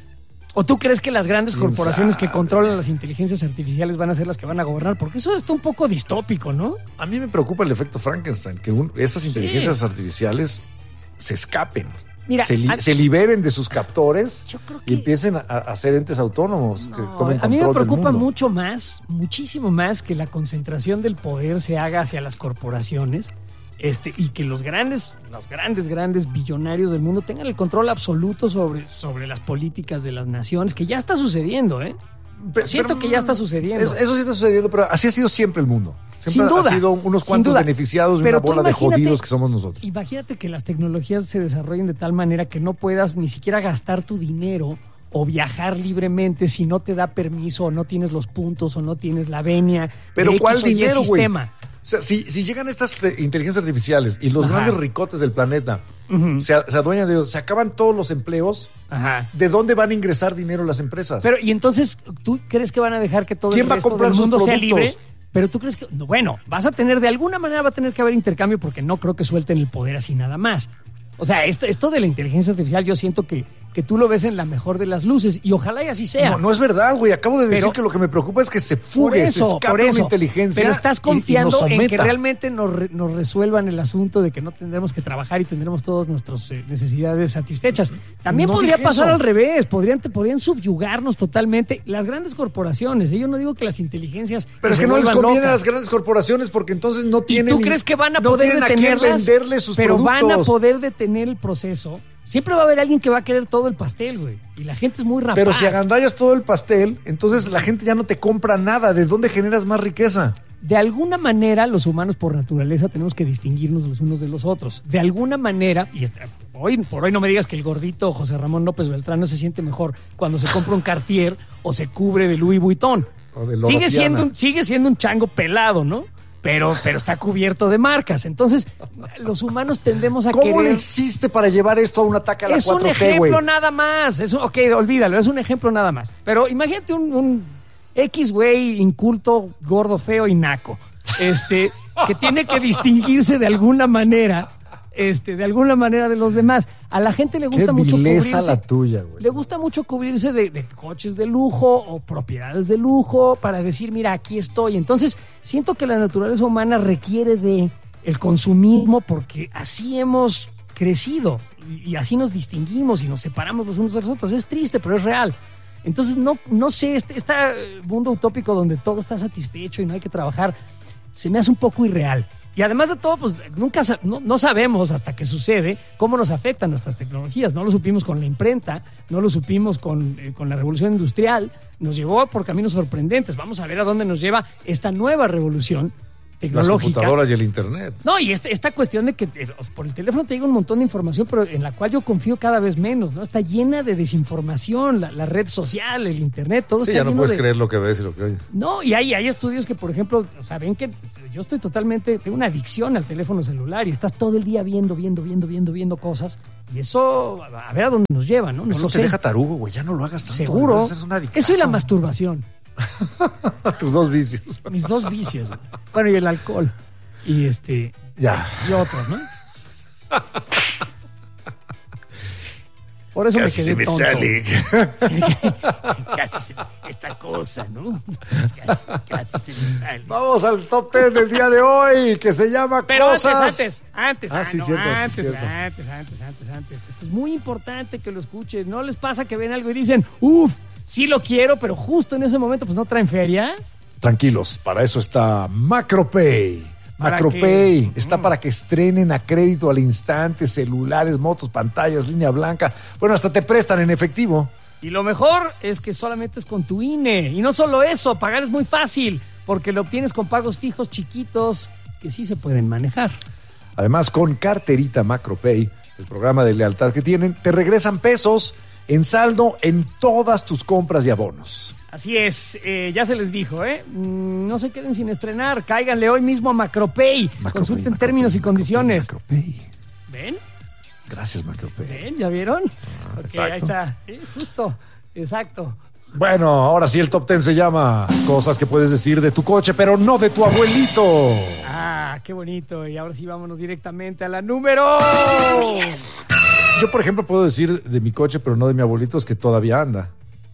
¿O tú crees que las grandes ¿Quién corporaciones sabe? que controlan las inteligencias artificiales van a ser las que van a gobernar? Porque eso está un poco distópico, ¿no? A mí me preocupa el efecto Frankenstein, que un- estas inteligencias artificiales se escapen. Mira, se, li- a- se liberen de sus captores creo y empiecen a, a ser entes autónomos que tomen A mí me control del preocupa mundo. mucho más, muchísimo más que la concentración del poder se haga hacia las corporaciones, este, y que los grandes, los grandes, grandes billonarios del mundo tengan el control absoluto sobre, sobre las políticas de las naciones, que ya está sucediendo, ¿eh? Pero- Siento pero, que ya está sucediendo. Eso, eso sí está sucediendo, pero así ha sido siempre el mundo. Siempre Sin duda, ha sido unos sin cuantos duda. beneficiados y Pero una tú bola de imagínate- jodidos que somos nosotros. Imagínate que las tecnologías se desarrollen de tal manera que no puedas ni siquiera gastar tu dinero o viajar libremente si no te da permiso o no tienes los puntos o no tienes la venia. Pero de ¿cuál X o Y dinero, güey? sistema. O sea, si, si llegan estas te- inteligencias artificiales y los Ajá. grandes ricotes del planeta Ujú. se, a- se adueñan de ellos, se acaban todos los empleos, Ajá. ¿de dónde van a ingresar dinero las empresas? Pero, y entonces, ¿tú crees que van a dejar que todo ¿Quién el va a resto comprar del sus mundo sea productos? libre? Pero tú crees que, no, bueno, vas a tener, de alguna manera va a tener que haber intercambio porque no creo que suelten el poder así nada más. O sea, esto, esto de la inteligencia artificial yo siento que, que tú lo ves en la mejor de las luces y ojalá y así sea. No, no es verdad, güey. Acabo de decir Pero- que lo que me preocupa es que se Por fugue, se eso, escape por una eso. inteligencia. Pero estás y- y confiando nos en que someta. realmente nos, re- nos resuelvan el asunto de que no tendremos que trabajar y tendremos todas nuestras eh, necesidades satisfechas. También No podría dije pasar eso. al revés, podrían, te- podrían subyugarnos totalmente las grandes corporaciones. ¿eh? Yo no digo que las inteligencias Pero es se que no les vuelvan conviene a locas. las grandes corporaciones porque entonces no ¿Y tienen. tú crees que van a no poder tienen a quién detenerlas? venderle sus pero productos. van a poder detener el proceso. Siempre va a haber alguien que va a querer todo el pastel, güey. Y la gente es muy rapaz. Pero si agandallas todo el pastel, entonces la gente ya no te compra nada. ¿De dónde generas más riqueza? De alguna manera, los humanos por naturaleza tenemos que distinguirnos los unos de los otros. De alguna manera, y esta- hoy por hoy no me digas que el gordito José Ramón López Beltrán no se siente mejor cuando se compra un Cartier o se cubre de Louis Vuitton. O de Sigue Loropiana. siendo, un- sigue siendo un chango pelado, ¿no? Pero, pero está cubierto de marcas. Entonces, los humanos tendemos a ¿Cómo querer... le hiciste para llevar esto a un ataque a la Es un cuatro T, güey? ejemplo nada más. Es un- ok, olvídalo, es un ejemplo nada más. Pero imagínate un, un X güey inculto, gordo, feo y naco. Este, que tiene que distinguirse de alguna manera. Este, de alguna manera de los demás. A la gente le gusta Qué mucho vileza cubrirse. la tuya, güey. Le gusta mucho cubrirse de, de coches de lujo o propiedades de lujo para decir, mira, aquí estoy. Entonces, siento que la naturaleza humana requiere de el consumismo porque así hemos crecido y, y así nos distinguimos y nos separamos los unos de los otros. Es triste, pero es real. Entonces, no, no sé, este, este mundo utópico donde todo está satisfecho y no hay que trabajar, se me hace un poco irreal. Y además de todo, pues nunca sa- no, no sabemos hasta que sucede cómo nos afectan nuestras tecnologías. No lo supimos con la imprenta, no lo supimos con, eh, con la revolución industrial. Nos llevó por caminos sorprendentes. Vamos a ver a dónde nos lleva esta nueva revolución Las tecnológica. computadoras y el internet. No, y este, esta cuestión de que eh, por el teléfono te llega un montón de información, pero en la cual yo confío cada vez menos, ¿no? Está llena de desinformación, la, la red social, el internet, todo Sí, está ya no lleno puedes de... creer lo que ves y lo que oyes. No, y hay, hay estudios que, por ejemplo, o sea, ven que yo estoy totalmente, tengo una adicción al teléfono celular y estás todo el día viendo, viendo, viendo, viendo, viendo cosas. Y eso, a ver a dónde nos lleva, ¿no? No Eso lo te sé. deja tarugo, güey. Ya no lo hagas tanto. Seguro. Es una adicción. Eso y la masturbación. Tus dos vicios. Mis dos vicios. Güey. Bueno, y el alcohol. Y este. Ya. Y otros, ¿no? Por eso Casi me quedé se me tonto. sale. Casi se me, esta cosa, ¿no? Casi, casi se me sale. Vamos al top ten del día de hoy, que se llama Pero Cosas. antes, antes, antes, Ah, ah, sí, no, cierto, sí, antes, cierto. antes, antes, antes, antes. Esto es muy importante que lo escuchen. ¿No les pasa que ven algo y dicen, uff, sí lo quiero, pero justo en ese momento pues no traen feria? Tranquilos, para eso está MacroPay. ¿Para MacroPay qué? está para que estrenen a crédito al instante celulares, motos, pantallas, línea blanca. Bueno, hasta te prestan en efectivo. Y lo mejor es que solamente es con tu I N E. Y no solo eso, pagar es muy fácil, porque lo obtienes con pagos fijos chiquitos que sí se pueden manejar. Además, con carterita MacroPay, el programa de lealtad que tienen, te regresan pesos en saldo en todas tus compras y abonos. Así es, eh, ya se les dijo, ¿eh? Mm, no se queden sin estrenar, cáiganle hoy mismo a MacroPay. MacroPay, Consulten MacroPay, términos y MacroPay, condiciones. MacroPay. ¿Ven? Gracias, MacroPay. ¿Ven? ¿Ya vieron? Ok, exacto. ahí está. Sí, justo, exacto. Bueno, ahora sí el top ten se llama Cosas que puedes decir de tu coche, pero no de tu abuelito. Ah, qué bonito. Y ahora sí vámonos directamente a la número diez. Yo, por ejemplo, puedo decir de mi coche, pero no de mi abuelito, es que todavía anda.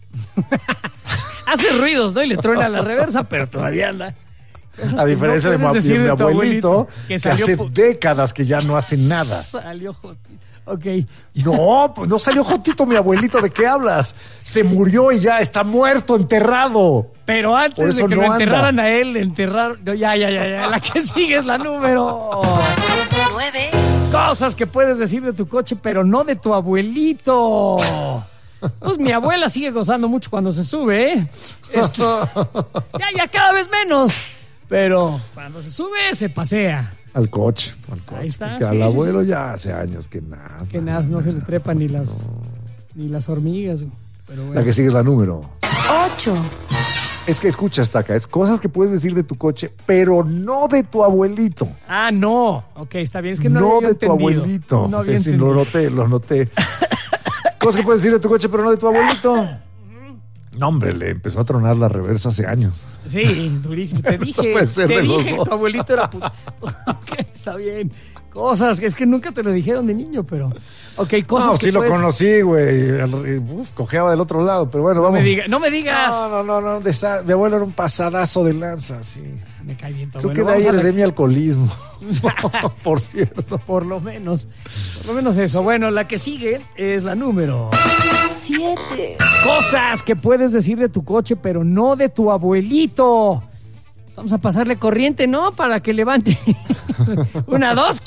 Hace ruidos, ¿no? Y le truena la reversa, pero todavía anda. Cosas A que diferencia no de, puedes mi- decir de mi tu abuelito, que, que salió hace po- décadas que ya no hace nada. Salió jotito. Ok. No, pues no salió jotito mi abuelito, ¿de qué hablas? Se murió y ya está muerto, enterrado. Pero Por antes eso de que no lo anda. enterraran a él, le enterraron. No, ya, ya, ya, ya. La que sigue es la número nueve. Cosas que puedes decir de tu coche, pero no de tu abuelito. Pues mi abuela sigue gozando mucho cuando se sube, ¿eh? Este, ya, ya cada vez menos. Pero cuando se sube, se pasea. Al coche, al coche. Ahí está, Porque sí, al sí, abuelo sí. ya hace años que nada. Que nada, no se le trepan ni las, ni las hormigas. Pero bueno. La que sigue es la número. ocho. Es que escucha hasta acá, es cosas que puedes decir de tu coche, pero no de tu abuelito. Ah, no. Ok, está bien. Es que no, no había de tu entendido. abuelito. No Sí, había sí, entendido. lo noté, lo noté. Cosas que puedes decir de tu coche, pero no de tu abuelito. No, hombre, le empezó a tronar la reversa hace años. Sí, durísimo. Te dije, puede ser te de los dije que dos. tu abuelito era puto. Ok, está bien. Cosas que es que nunca te lo dijeron de niño, pero. Ok, cosas No, que sí lo puedes- conocí, güey. El- Uf, cojeaba del otro lado, pero bueno, No vamos. me, diga- no me digas. No, no, no, no. de esa- mi abuelo era un pasadazo de lanza, sí. Me cae bien tu Creo abuelo. que de ahí Vamos a heredé la- mi alcoholismo. Por cierto. Por lo menos. Por lo menos eso. Bueno, la que sigue es la número siete. Cosas que puedes decir de tu coche, pero no de tu abuelito. Vamos a pasarle corriente, ¿no? Para que levante. Una, dos.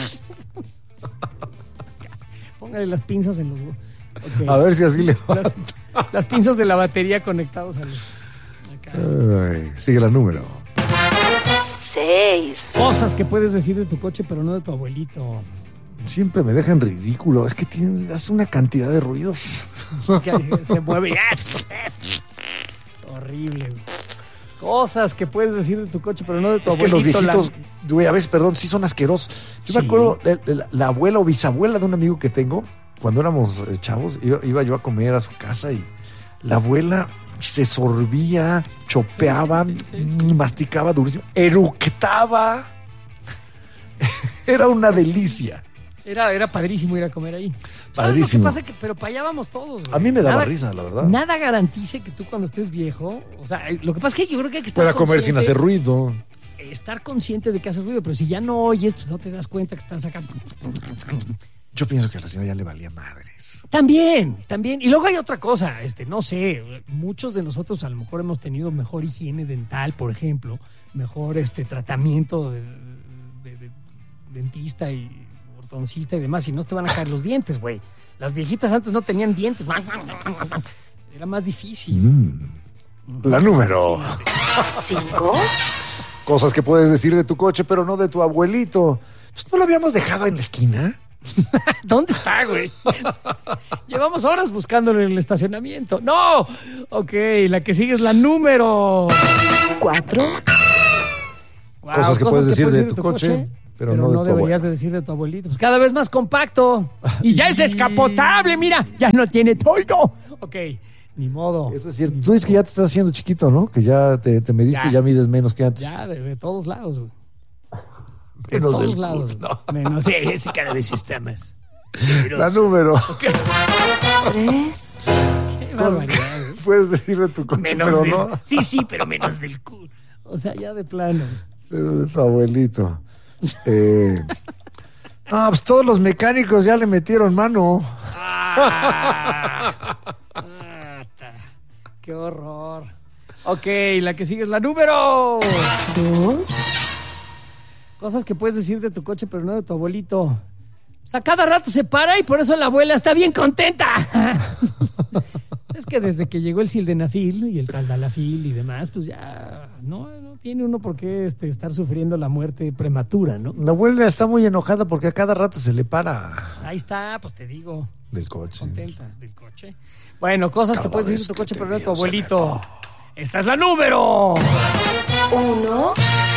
Póngale las pinzas en los... Ok. A ver si así le va. Las, las pinzas de la batería conectadas al... acá. Ay, sigue la número. seis. Cosas que puedes decir de tu coche, pero no de tu abuelito. Siempre me dejan ridículo. Es que tiene, hace una cantidad de ruidos. Que se mueve. y- Es horrible. Güey. Cosas que puedes decir de tu coche, pero no de tu Es que los abuelito. la- viejitos, güey, a veces, perdón, sí son asquerosos. Yo me Sí. acuerdo, de, de la, la abuela o bisabuela de un amigo que tengo, cuando éramos eh, chavos, iba, iba yo a comer a su casa y la abuela se sorbía, chopeaba, Sí, sí, sí, sí. masticaba durísimo, eructaba. Era una delicia. Era, era padrísimo ir a comer ahí. ¿Sabes Padrísimo. lo que pasa? Que, pero para allá vamos todos. güey. A mí me daba Nada- risa, la verdad. Nada garantice que tú cuando estés viejo, o sea, eh, lo que pasa es que yo creo que hay que estar Pueda comer sin consciente- hacer ruido. Estar consciente de que hace ruido, pero si ya no oyes, pues no te das cuenta que estás acá. Yo pienso que a la señora ya le valía madres. También, también. Y luego hay otra cosa, este, no sé, muchos de nosotros a lo mejor hemos tenido mejor higiene dental, por ejemplo, mejor este tratamiento de, de, de dentista y ortodoncista y demás, y no te van a caer los dientes, güey. Las viejitas antes no tenían dientes. Era más difícil. Mm. La número cinco. Cosas que puedes decir de tu coche, pero no de tu abuelito. Pues no lo habíamos dejado en la esquina. ¿Dónde está, güey? Llevamos horas buscándolo en el estacionamiento. ¡No! Ok, la que sigue es la número cuatro. Wow, cosas que cosas puedes decir que de tu coche, coche, pero, pero no de no tu deberías abuelo. de decir de tu abuelito. Pues cada vez más compacto. Y ya es descapotable, mira. Ya no tiene toldo. Ok, ni modo. Eso es cierto. Tú dices que ya te estás haciendo chiquito, ¿no? Que ya te, te mediste Ya. y ya mides menos que antes. Ya, de, de todos lados, güey. De Menos todos del lados. culo, no. Menos, sí, sí, cada vez está más. La número. Tres. Qué barbaridad, güey. Puedes decir de tu coche, Menos pero del... no. Sí, sí, pero menos del culo. O sea, ya de plano. Pero de tu abuelito. Eh... Ah, pues todos los mecánicos ya le metieron mano. Ah, ta, qué horror. Ok, la que sigue es la número dos. Cosas que puedes decir de tu coche, pero no de tu abuelito. O sea, cada rato se para y por eso la abuela está bien contenta. Es que desde que llegó el sildenafil y el taldalafil y demás, pues ya no, no tiene uno por qué este, estar sufriendo la muerte prematura, ¿no? La abuela está muy enojada porque a cada rato se le para Ahí está, pues te digo. del coche. Contenta del coche. Bueno, cosas Cada que puedes vez decir de tu que coche, te pero no de tu veo, se me abuelito. Esta es la número. Uno.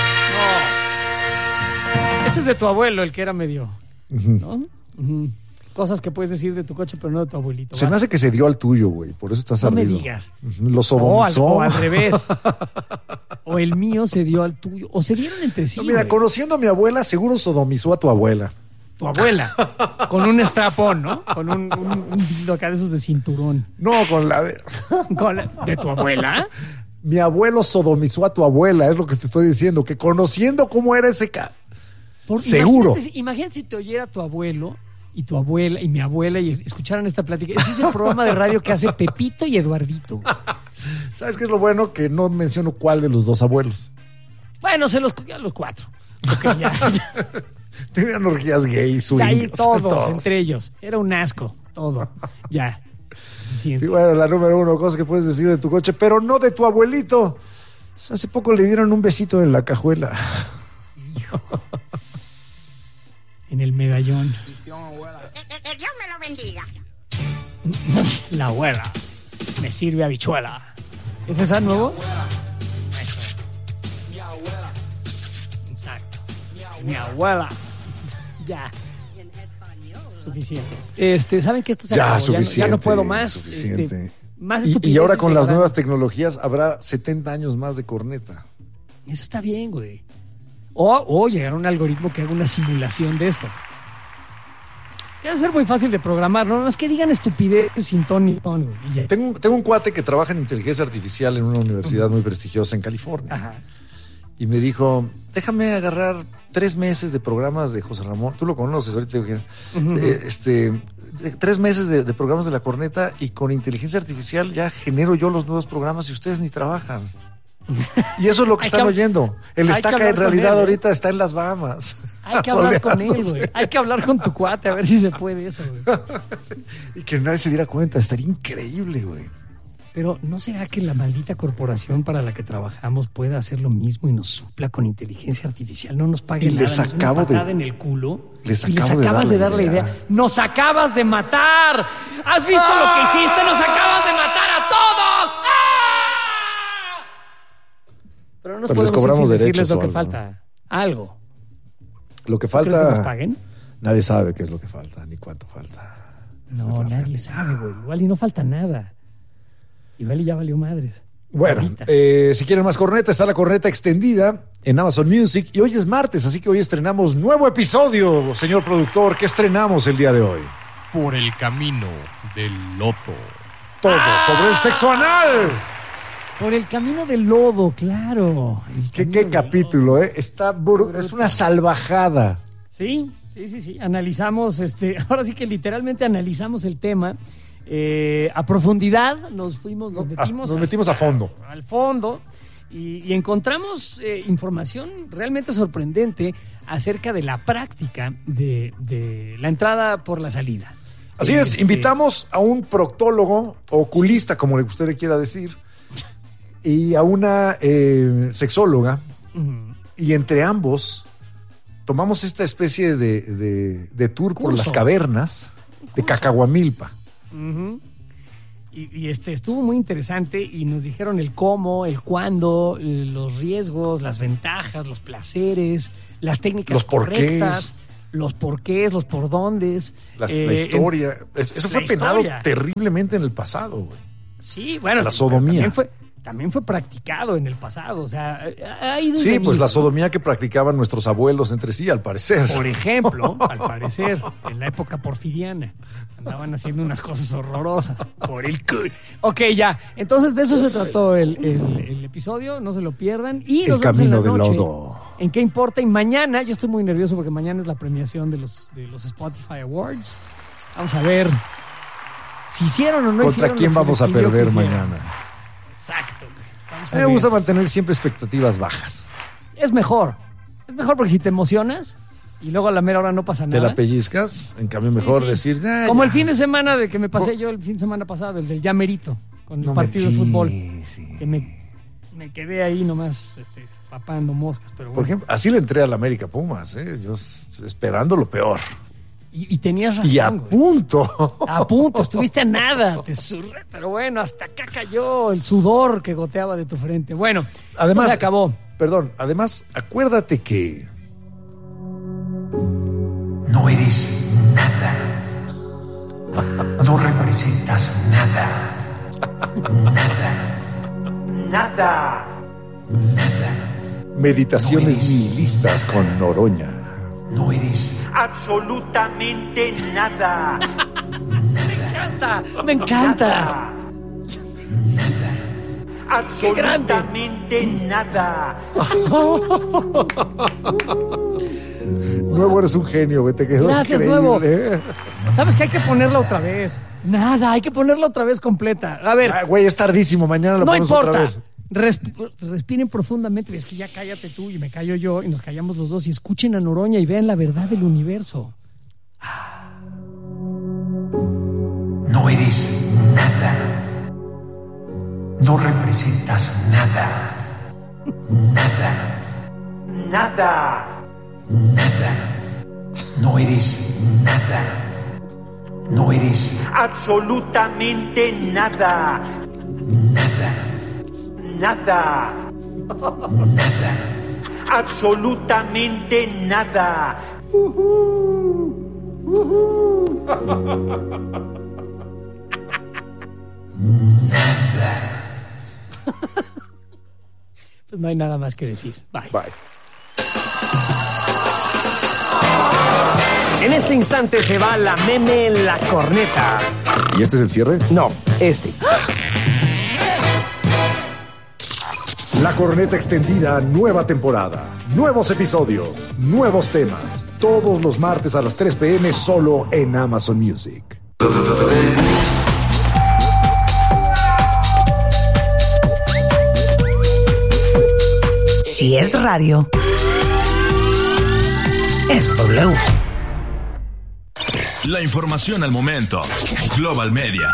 Este es de tu abuelo, el que era medio, Ujú. ¿no? Ujú. Cosas que puedes decir de tu coche, pero no de tu abuelito. Se me hace que se dio al tuyo, güey. Por eso estás No me ardido. digas. Ujú. Lo O al, sodomizó. o al revés. O el mío se dio al tuyo. O se dieron entre sí. No, mira, güey. conociendo a mi abuela, seguro sodomizó a tu abuela. Tu abuela. Con un strapón, ¿no? Con un, un, un dildo acá de esos de cinturón. No, con la... Con la- ¿De tu abuela? Mi abuelo sodomizó a tu abuela, es lo que te estoy diciendo. Que conociendo cómo era ese... Ca... Por- Seguro. Imagínate, si- imagínate si te oyera tu abuelo y tu abuela y mi abuela y escucharan esta plática. Ese es el programa de radio que hace Pepito y Eduardito. ¿Sabes qué es lo bueno? Que no menciono cuál de los dos abuelos. Bueno, se los cogían los cuatro. Ok, ya. Tenían orgías gays, De ahí swingers, todos, entre ellos. Era un asco, todo. Ya. Y bueno, la número uno, cosas que puedes decir de tu coche, pero no de tu abuelito. Hace poco le dieron un besito en la cajuela. Hijo. En el medallón. Que Dios me lo bendiga. La abuela. Me sirve habichuela. ¿Es esa nuevo? Exacto. Mi abuela. Ya. Suficiente. Este, ¿saben que esto se Ya, acabó? Ya no- suficiente. Ya no puedo más. Suficiente. Este, más Y- y, estupideces ahora con las llegarán. nuevas tecnologías habrá setenta años más de corneta. Eso está bien, güey. O, o llegar a un algoritmo que haga una simulación de esto. Debe ser muy fácil de programar, ¿no? No es que digan estupideces sin ton ni ton, güey. Y ya. Tengo, un- tengo un cuate que trabaja en inteligencia artificial en una universidad muy prestigiosa en California. Ajá. Y me dijo, déjame agarrar tres meses de programas de José Ramón. Tú lo conoces, ahorita. Eugenio. Ujú. Eh, este, de- tres meses de, de programas de la corneta y con inteligencia artificial ya genero yo los nuevos programas y ustedes ni trabajan. Y eso es lo que Hay están que- oyendo. El hay que estaca hablar en con realidad él, ¿eh? ahorita está en las Bahamas. Hay que hablar con él, Soleándose. güey. Hay que hablar con tu cuate a ver si se puede eso, güey. Y que nadie se diera cuenta. Estaría increíble, güey. Pero ¿no será que la maldita corporación para la que trabajamos pueda hacer lo mismo y nos supla con inteligencia artificial? No nos pague Y nada, les nos dé una acabo de- patada en el culo. les y les acabo de acabas dar de la dar la idea. idea. ¡Nos acabas de matar! ¿Has visto lo que hiciste? ¡Nos acabas de matar a todos! ¡Ah! Pero no nos Pero les podemos cobramos ir sin decirles derechos lo o que algo, falta. Algo. Lo que ¿Tú crees falta. que nos paguen? Nadie sabe qué es lo que falta, ni cuánto falta. No, nadie sabe, güey. Igual y no falta nada. Igual y ya valió madres. Bueno, Ahorita. eh, si quieren más corneta, está la corneta extendida en Amazon Music. Y hoy es martes, así que hoy estrenamos nuevo episodio, señor productor. ¿Qué estrenamos el día de hoy? Por el camino del loto. Todo sobre el sexo anal. Por el camino del lodo, claro. El ¿Qué, camino qué del capítulo, eh? Está bru- es una salvajada. Sí, sí, sí, sí. Analizamos, este, ahora sí que literalmente analizamos el tema eh, a profundidad. Nos fuimos, nos metimos, Nos metimos hasta- a fondo. Al fondo. Y, y encontramos eh, información realmente sorprendente acerca de la práctica de, de la entrada por la salida. Así es, este... invitamos a un proctólogo, oculista, como usted le quiera decir, y a una eh, sexóloga, uh-huh. y entre ambos tomamos esta especie de, de, de tour Curso. por las cavernas de Cacahuamilpa. Uh-huh. Y, y este estuvo muy interesante y nos dijeron el cómo, el cuándo, los riesgos, las ventajas, los placeres, las técnicas los correctas, porqués. los porqués, los por dóndes. La, eh, la historia. En, Eso fue penado historia. terriblemente en el pasado, güey. Sí, bueno. La sodomía. También fue, también fue practicado en el pasado. O sea, ha ido Sí, venido, pues la sodomía que practicaban nuestros abuelos entre sí, al parecer. Por ejemplo, al parecer, en la época porfiriana. Andaban haciendo unas cosas horrorosas por el culo. Ok, ya. Entonces de eso se trató el, el, el episodio. No se lo pierdan. Y nos el vemos camino en la del noche. lodo. ¿En qué importa? Y mañana, yo estoy muy nervioso porque mañana es la premiación de los, de los Spotify Awards. Vamos a ver si hicieron o no ¿Contra hicieron. ¿Contra quién vamos a perder mañana? Exacto. Vamos a, a mí me gusta mantener siempre expectativas bajas. Es mejor. Es mejor porque si te emocionas y luego a la mera hora no pasa nada. Te la pellizcas, en cambio mejor sí, sí. decir... Ah, como ya. el fin de semana de que me pasé yo el fin de semana pasado, el del ya merito, con el no partido me, de fútbol. Sí. Que me, me quedé ahí nomás este, papando moscas. Pero bueno. Por ejemplo, así le entré al América Pumas, ¿eh? Yo esperando lo peor. Y, y tenías razón. Y a güey. punto. A punto, estuviste a nada. Te surré, pero bueno, hasta acá cayó el sudor que goteaba de tu frente. Bueno, además, se acabó. Perdón, además, acuérdate que... No eres nada. No representas nada. Nada. Nada. Nada. Meditaciones no eres nihilistas nada. con Noroña. No eres absolutamente nada. Me encanta, me encanta. Nada. Nada. Absolutamente nada. Nuevo, eres un genio, güey. Te quedó Gracias, increíble. Nuevo. ¿Sabes que hay que ponerla otra vez? Nada, hay que ponerla otra vez completa. A ver. Ah, güey, es tardísimo. Mañana la no ponemos importa. otra vez. Resp- respiren profundamente. Es que ya cállate tú y me callo yo y nos callamos los dos y escuchen a Noroña y vean la verdad del universo. No eres nada. No representas nada. Nada. Nada. Nada. No eres nada. No eres absolutamente nada. Nada. Nada. Nada. Absolutamente nada. Nada. Pues no hay nada más que decir. Bye. Bye. En este instante se va la meme la corneta. ¿Y este es el cierre? No, este. La corneta extendida, nueva temporada, nuevos episodios, nuevos temas. Todos los martes a las tres p.m. solo en Amazon Music. Si es radio, es W. La información al momento. Global Media.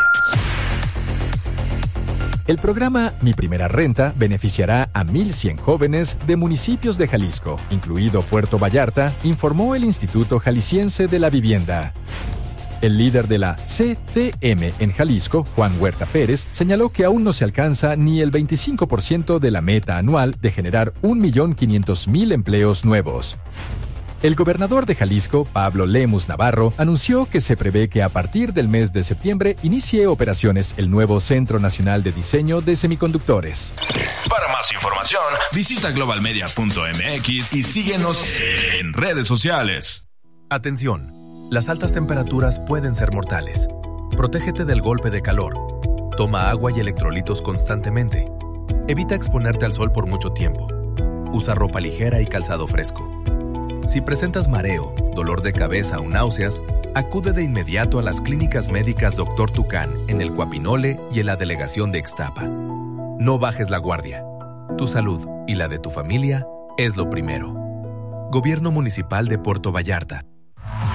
El programa Mi Primera Renta beneficiará a mil cien jóvenes de municipios de Jalisco, incluido Puerto Vallarta, informó el Instituto Jalisciense de la Vivienda. El líder de la C T M en Jalisco, Juan Huerta Pérez, señaló que aún no se alcanza ni el veinticinco por ciento de la meta anual de generar un millón quinientos mil empleos nuevos. El gobernador de Jalisco, Pablo Lemus Navarro, anunció que se prevé que a partir del mes de septiembre inicie operaciones el nuevo Centro Nacional de Diseño de Semiconductores. Para más información, visita global media punto m x y síguenos en redes sociales. Atención, las altas temperaturas pueden ser mortales. Protégete del golpe de calor. Toma agua y electrolitos constantemente. Evita exponerte al sol por mucho tiempo. Usa ropa ligera y calzado fresco. Si presentas mareo, dolor de cabeza o náuseas, acude de inmediato a las clínicas médicas doctor Tucán en el Cuapinole y en la delegación de Ixtapa. No bajes la guardia. Tu salud y la de tu familia es lo primero. Gobierno Municipal de Puerto Vallarta.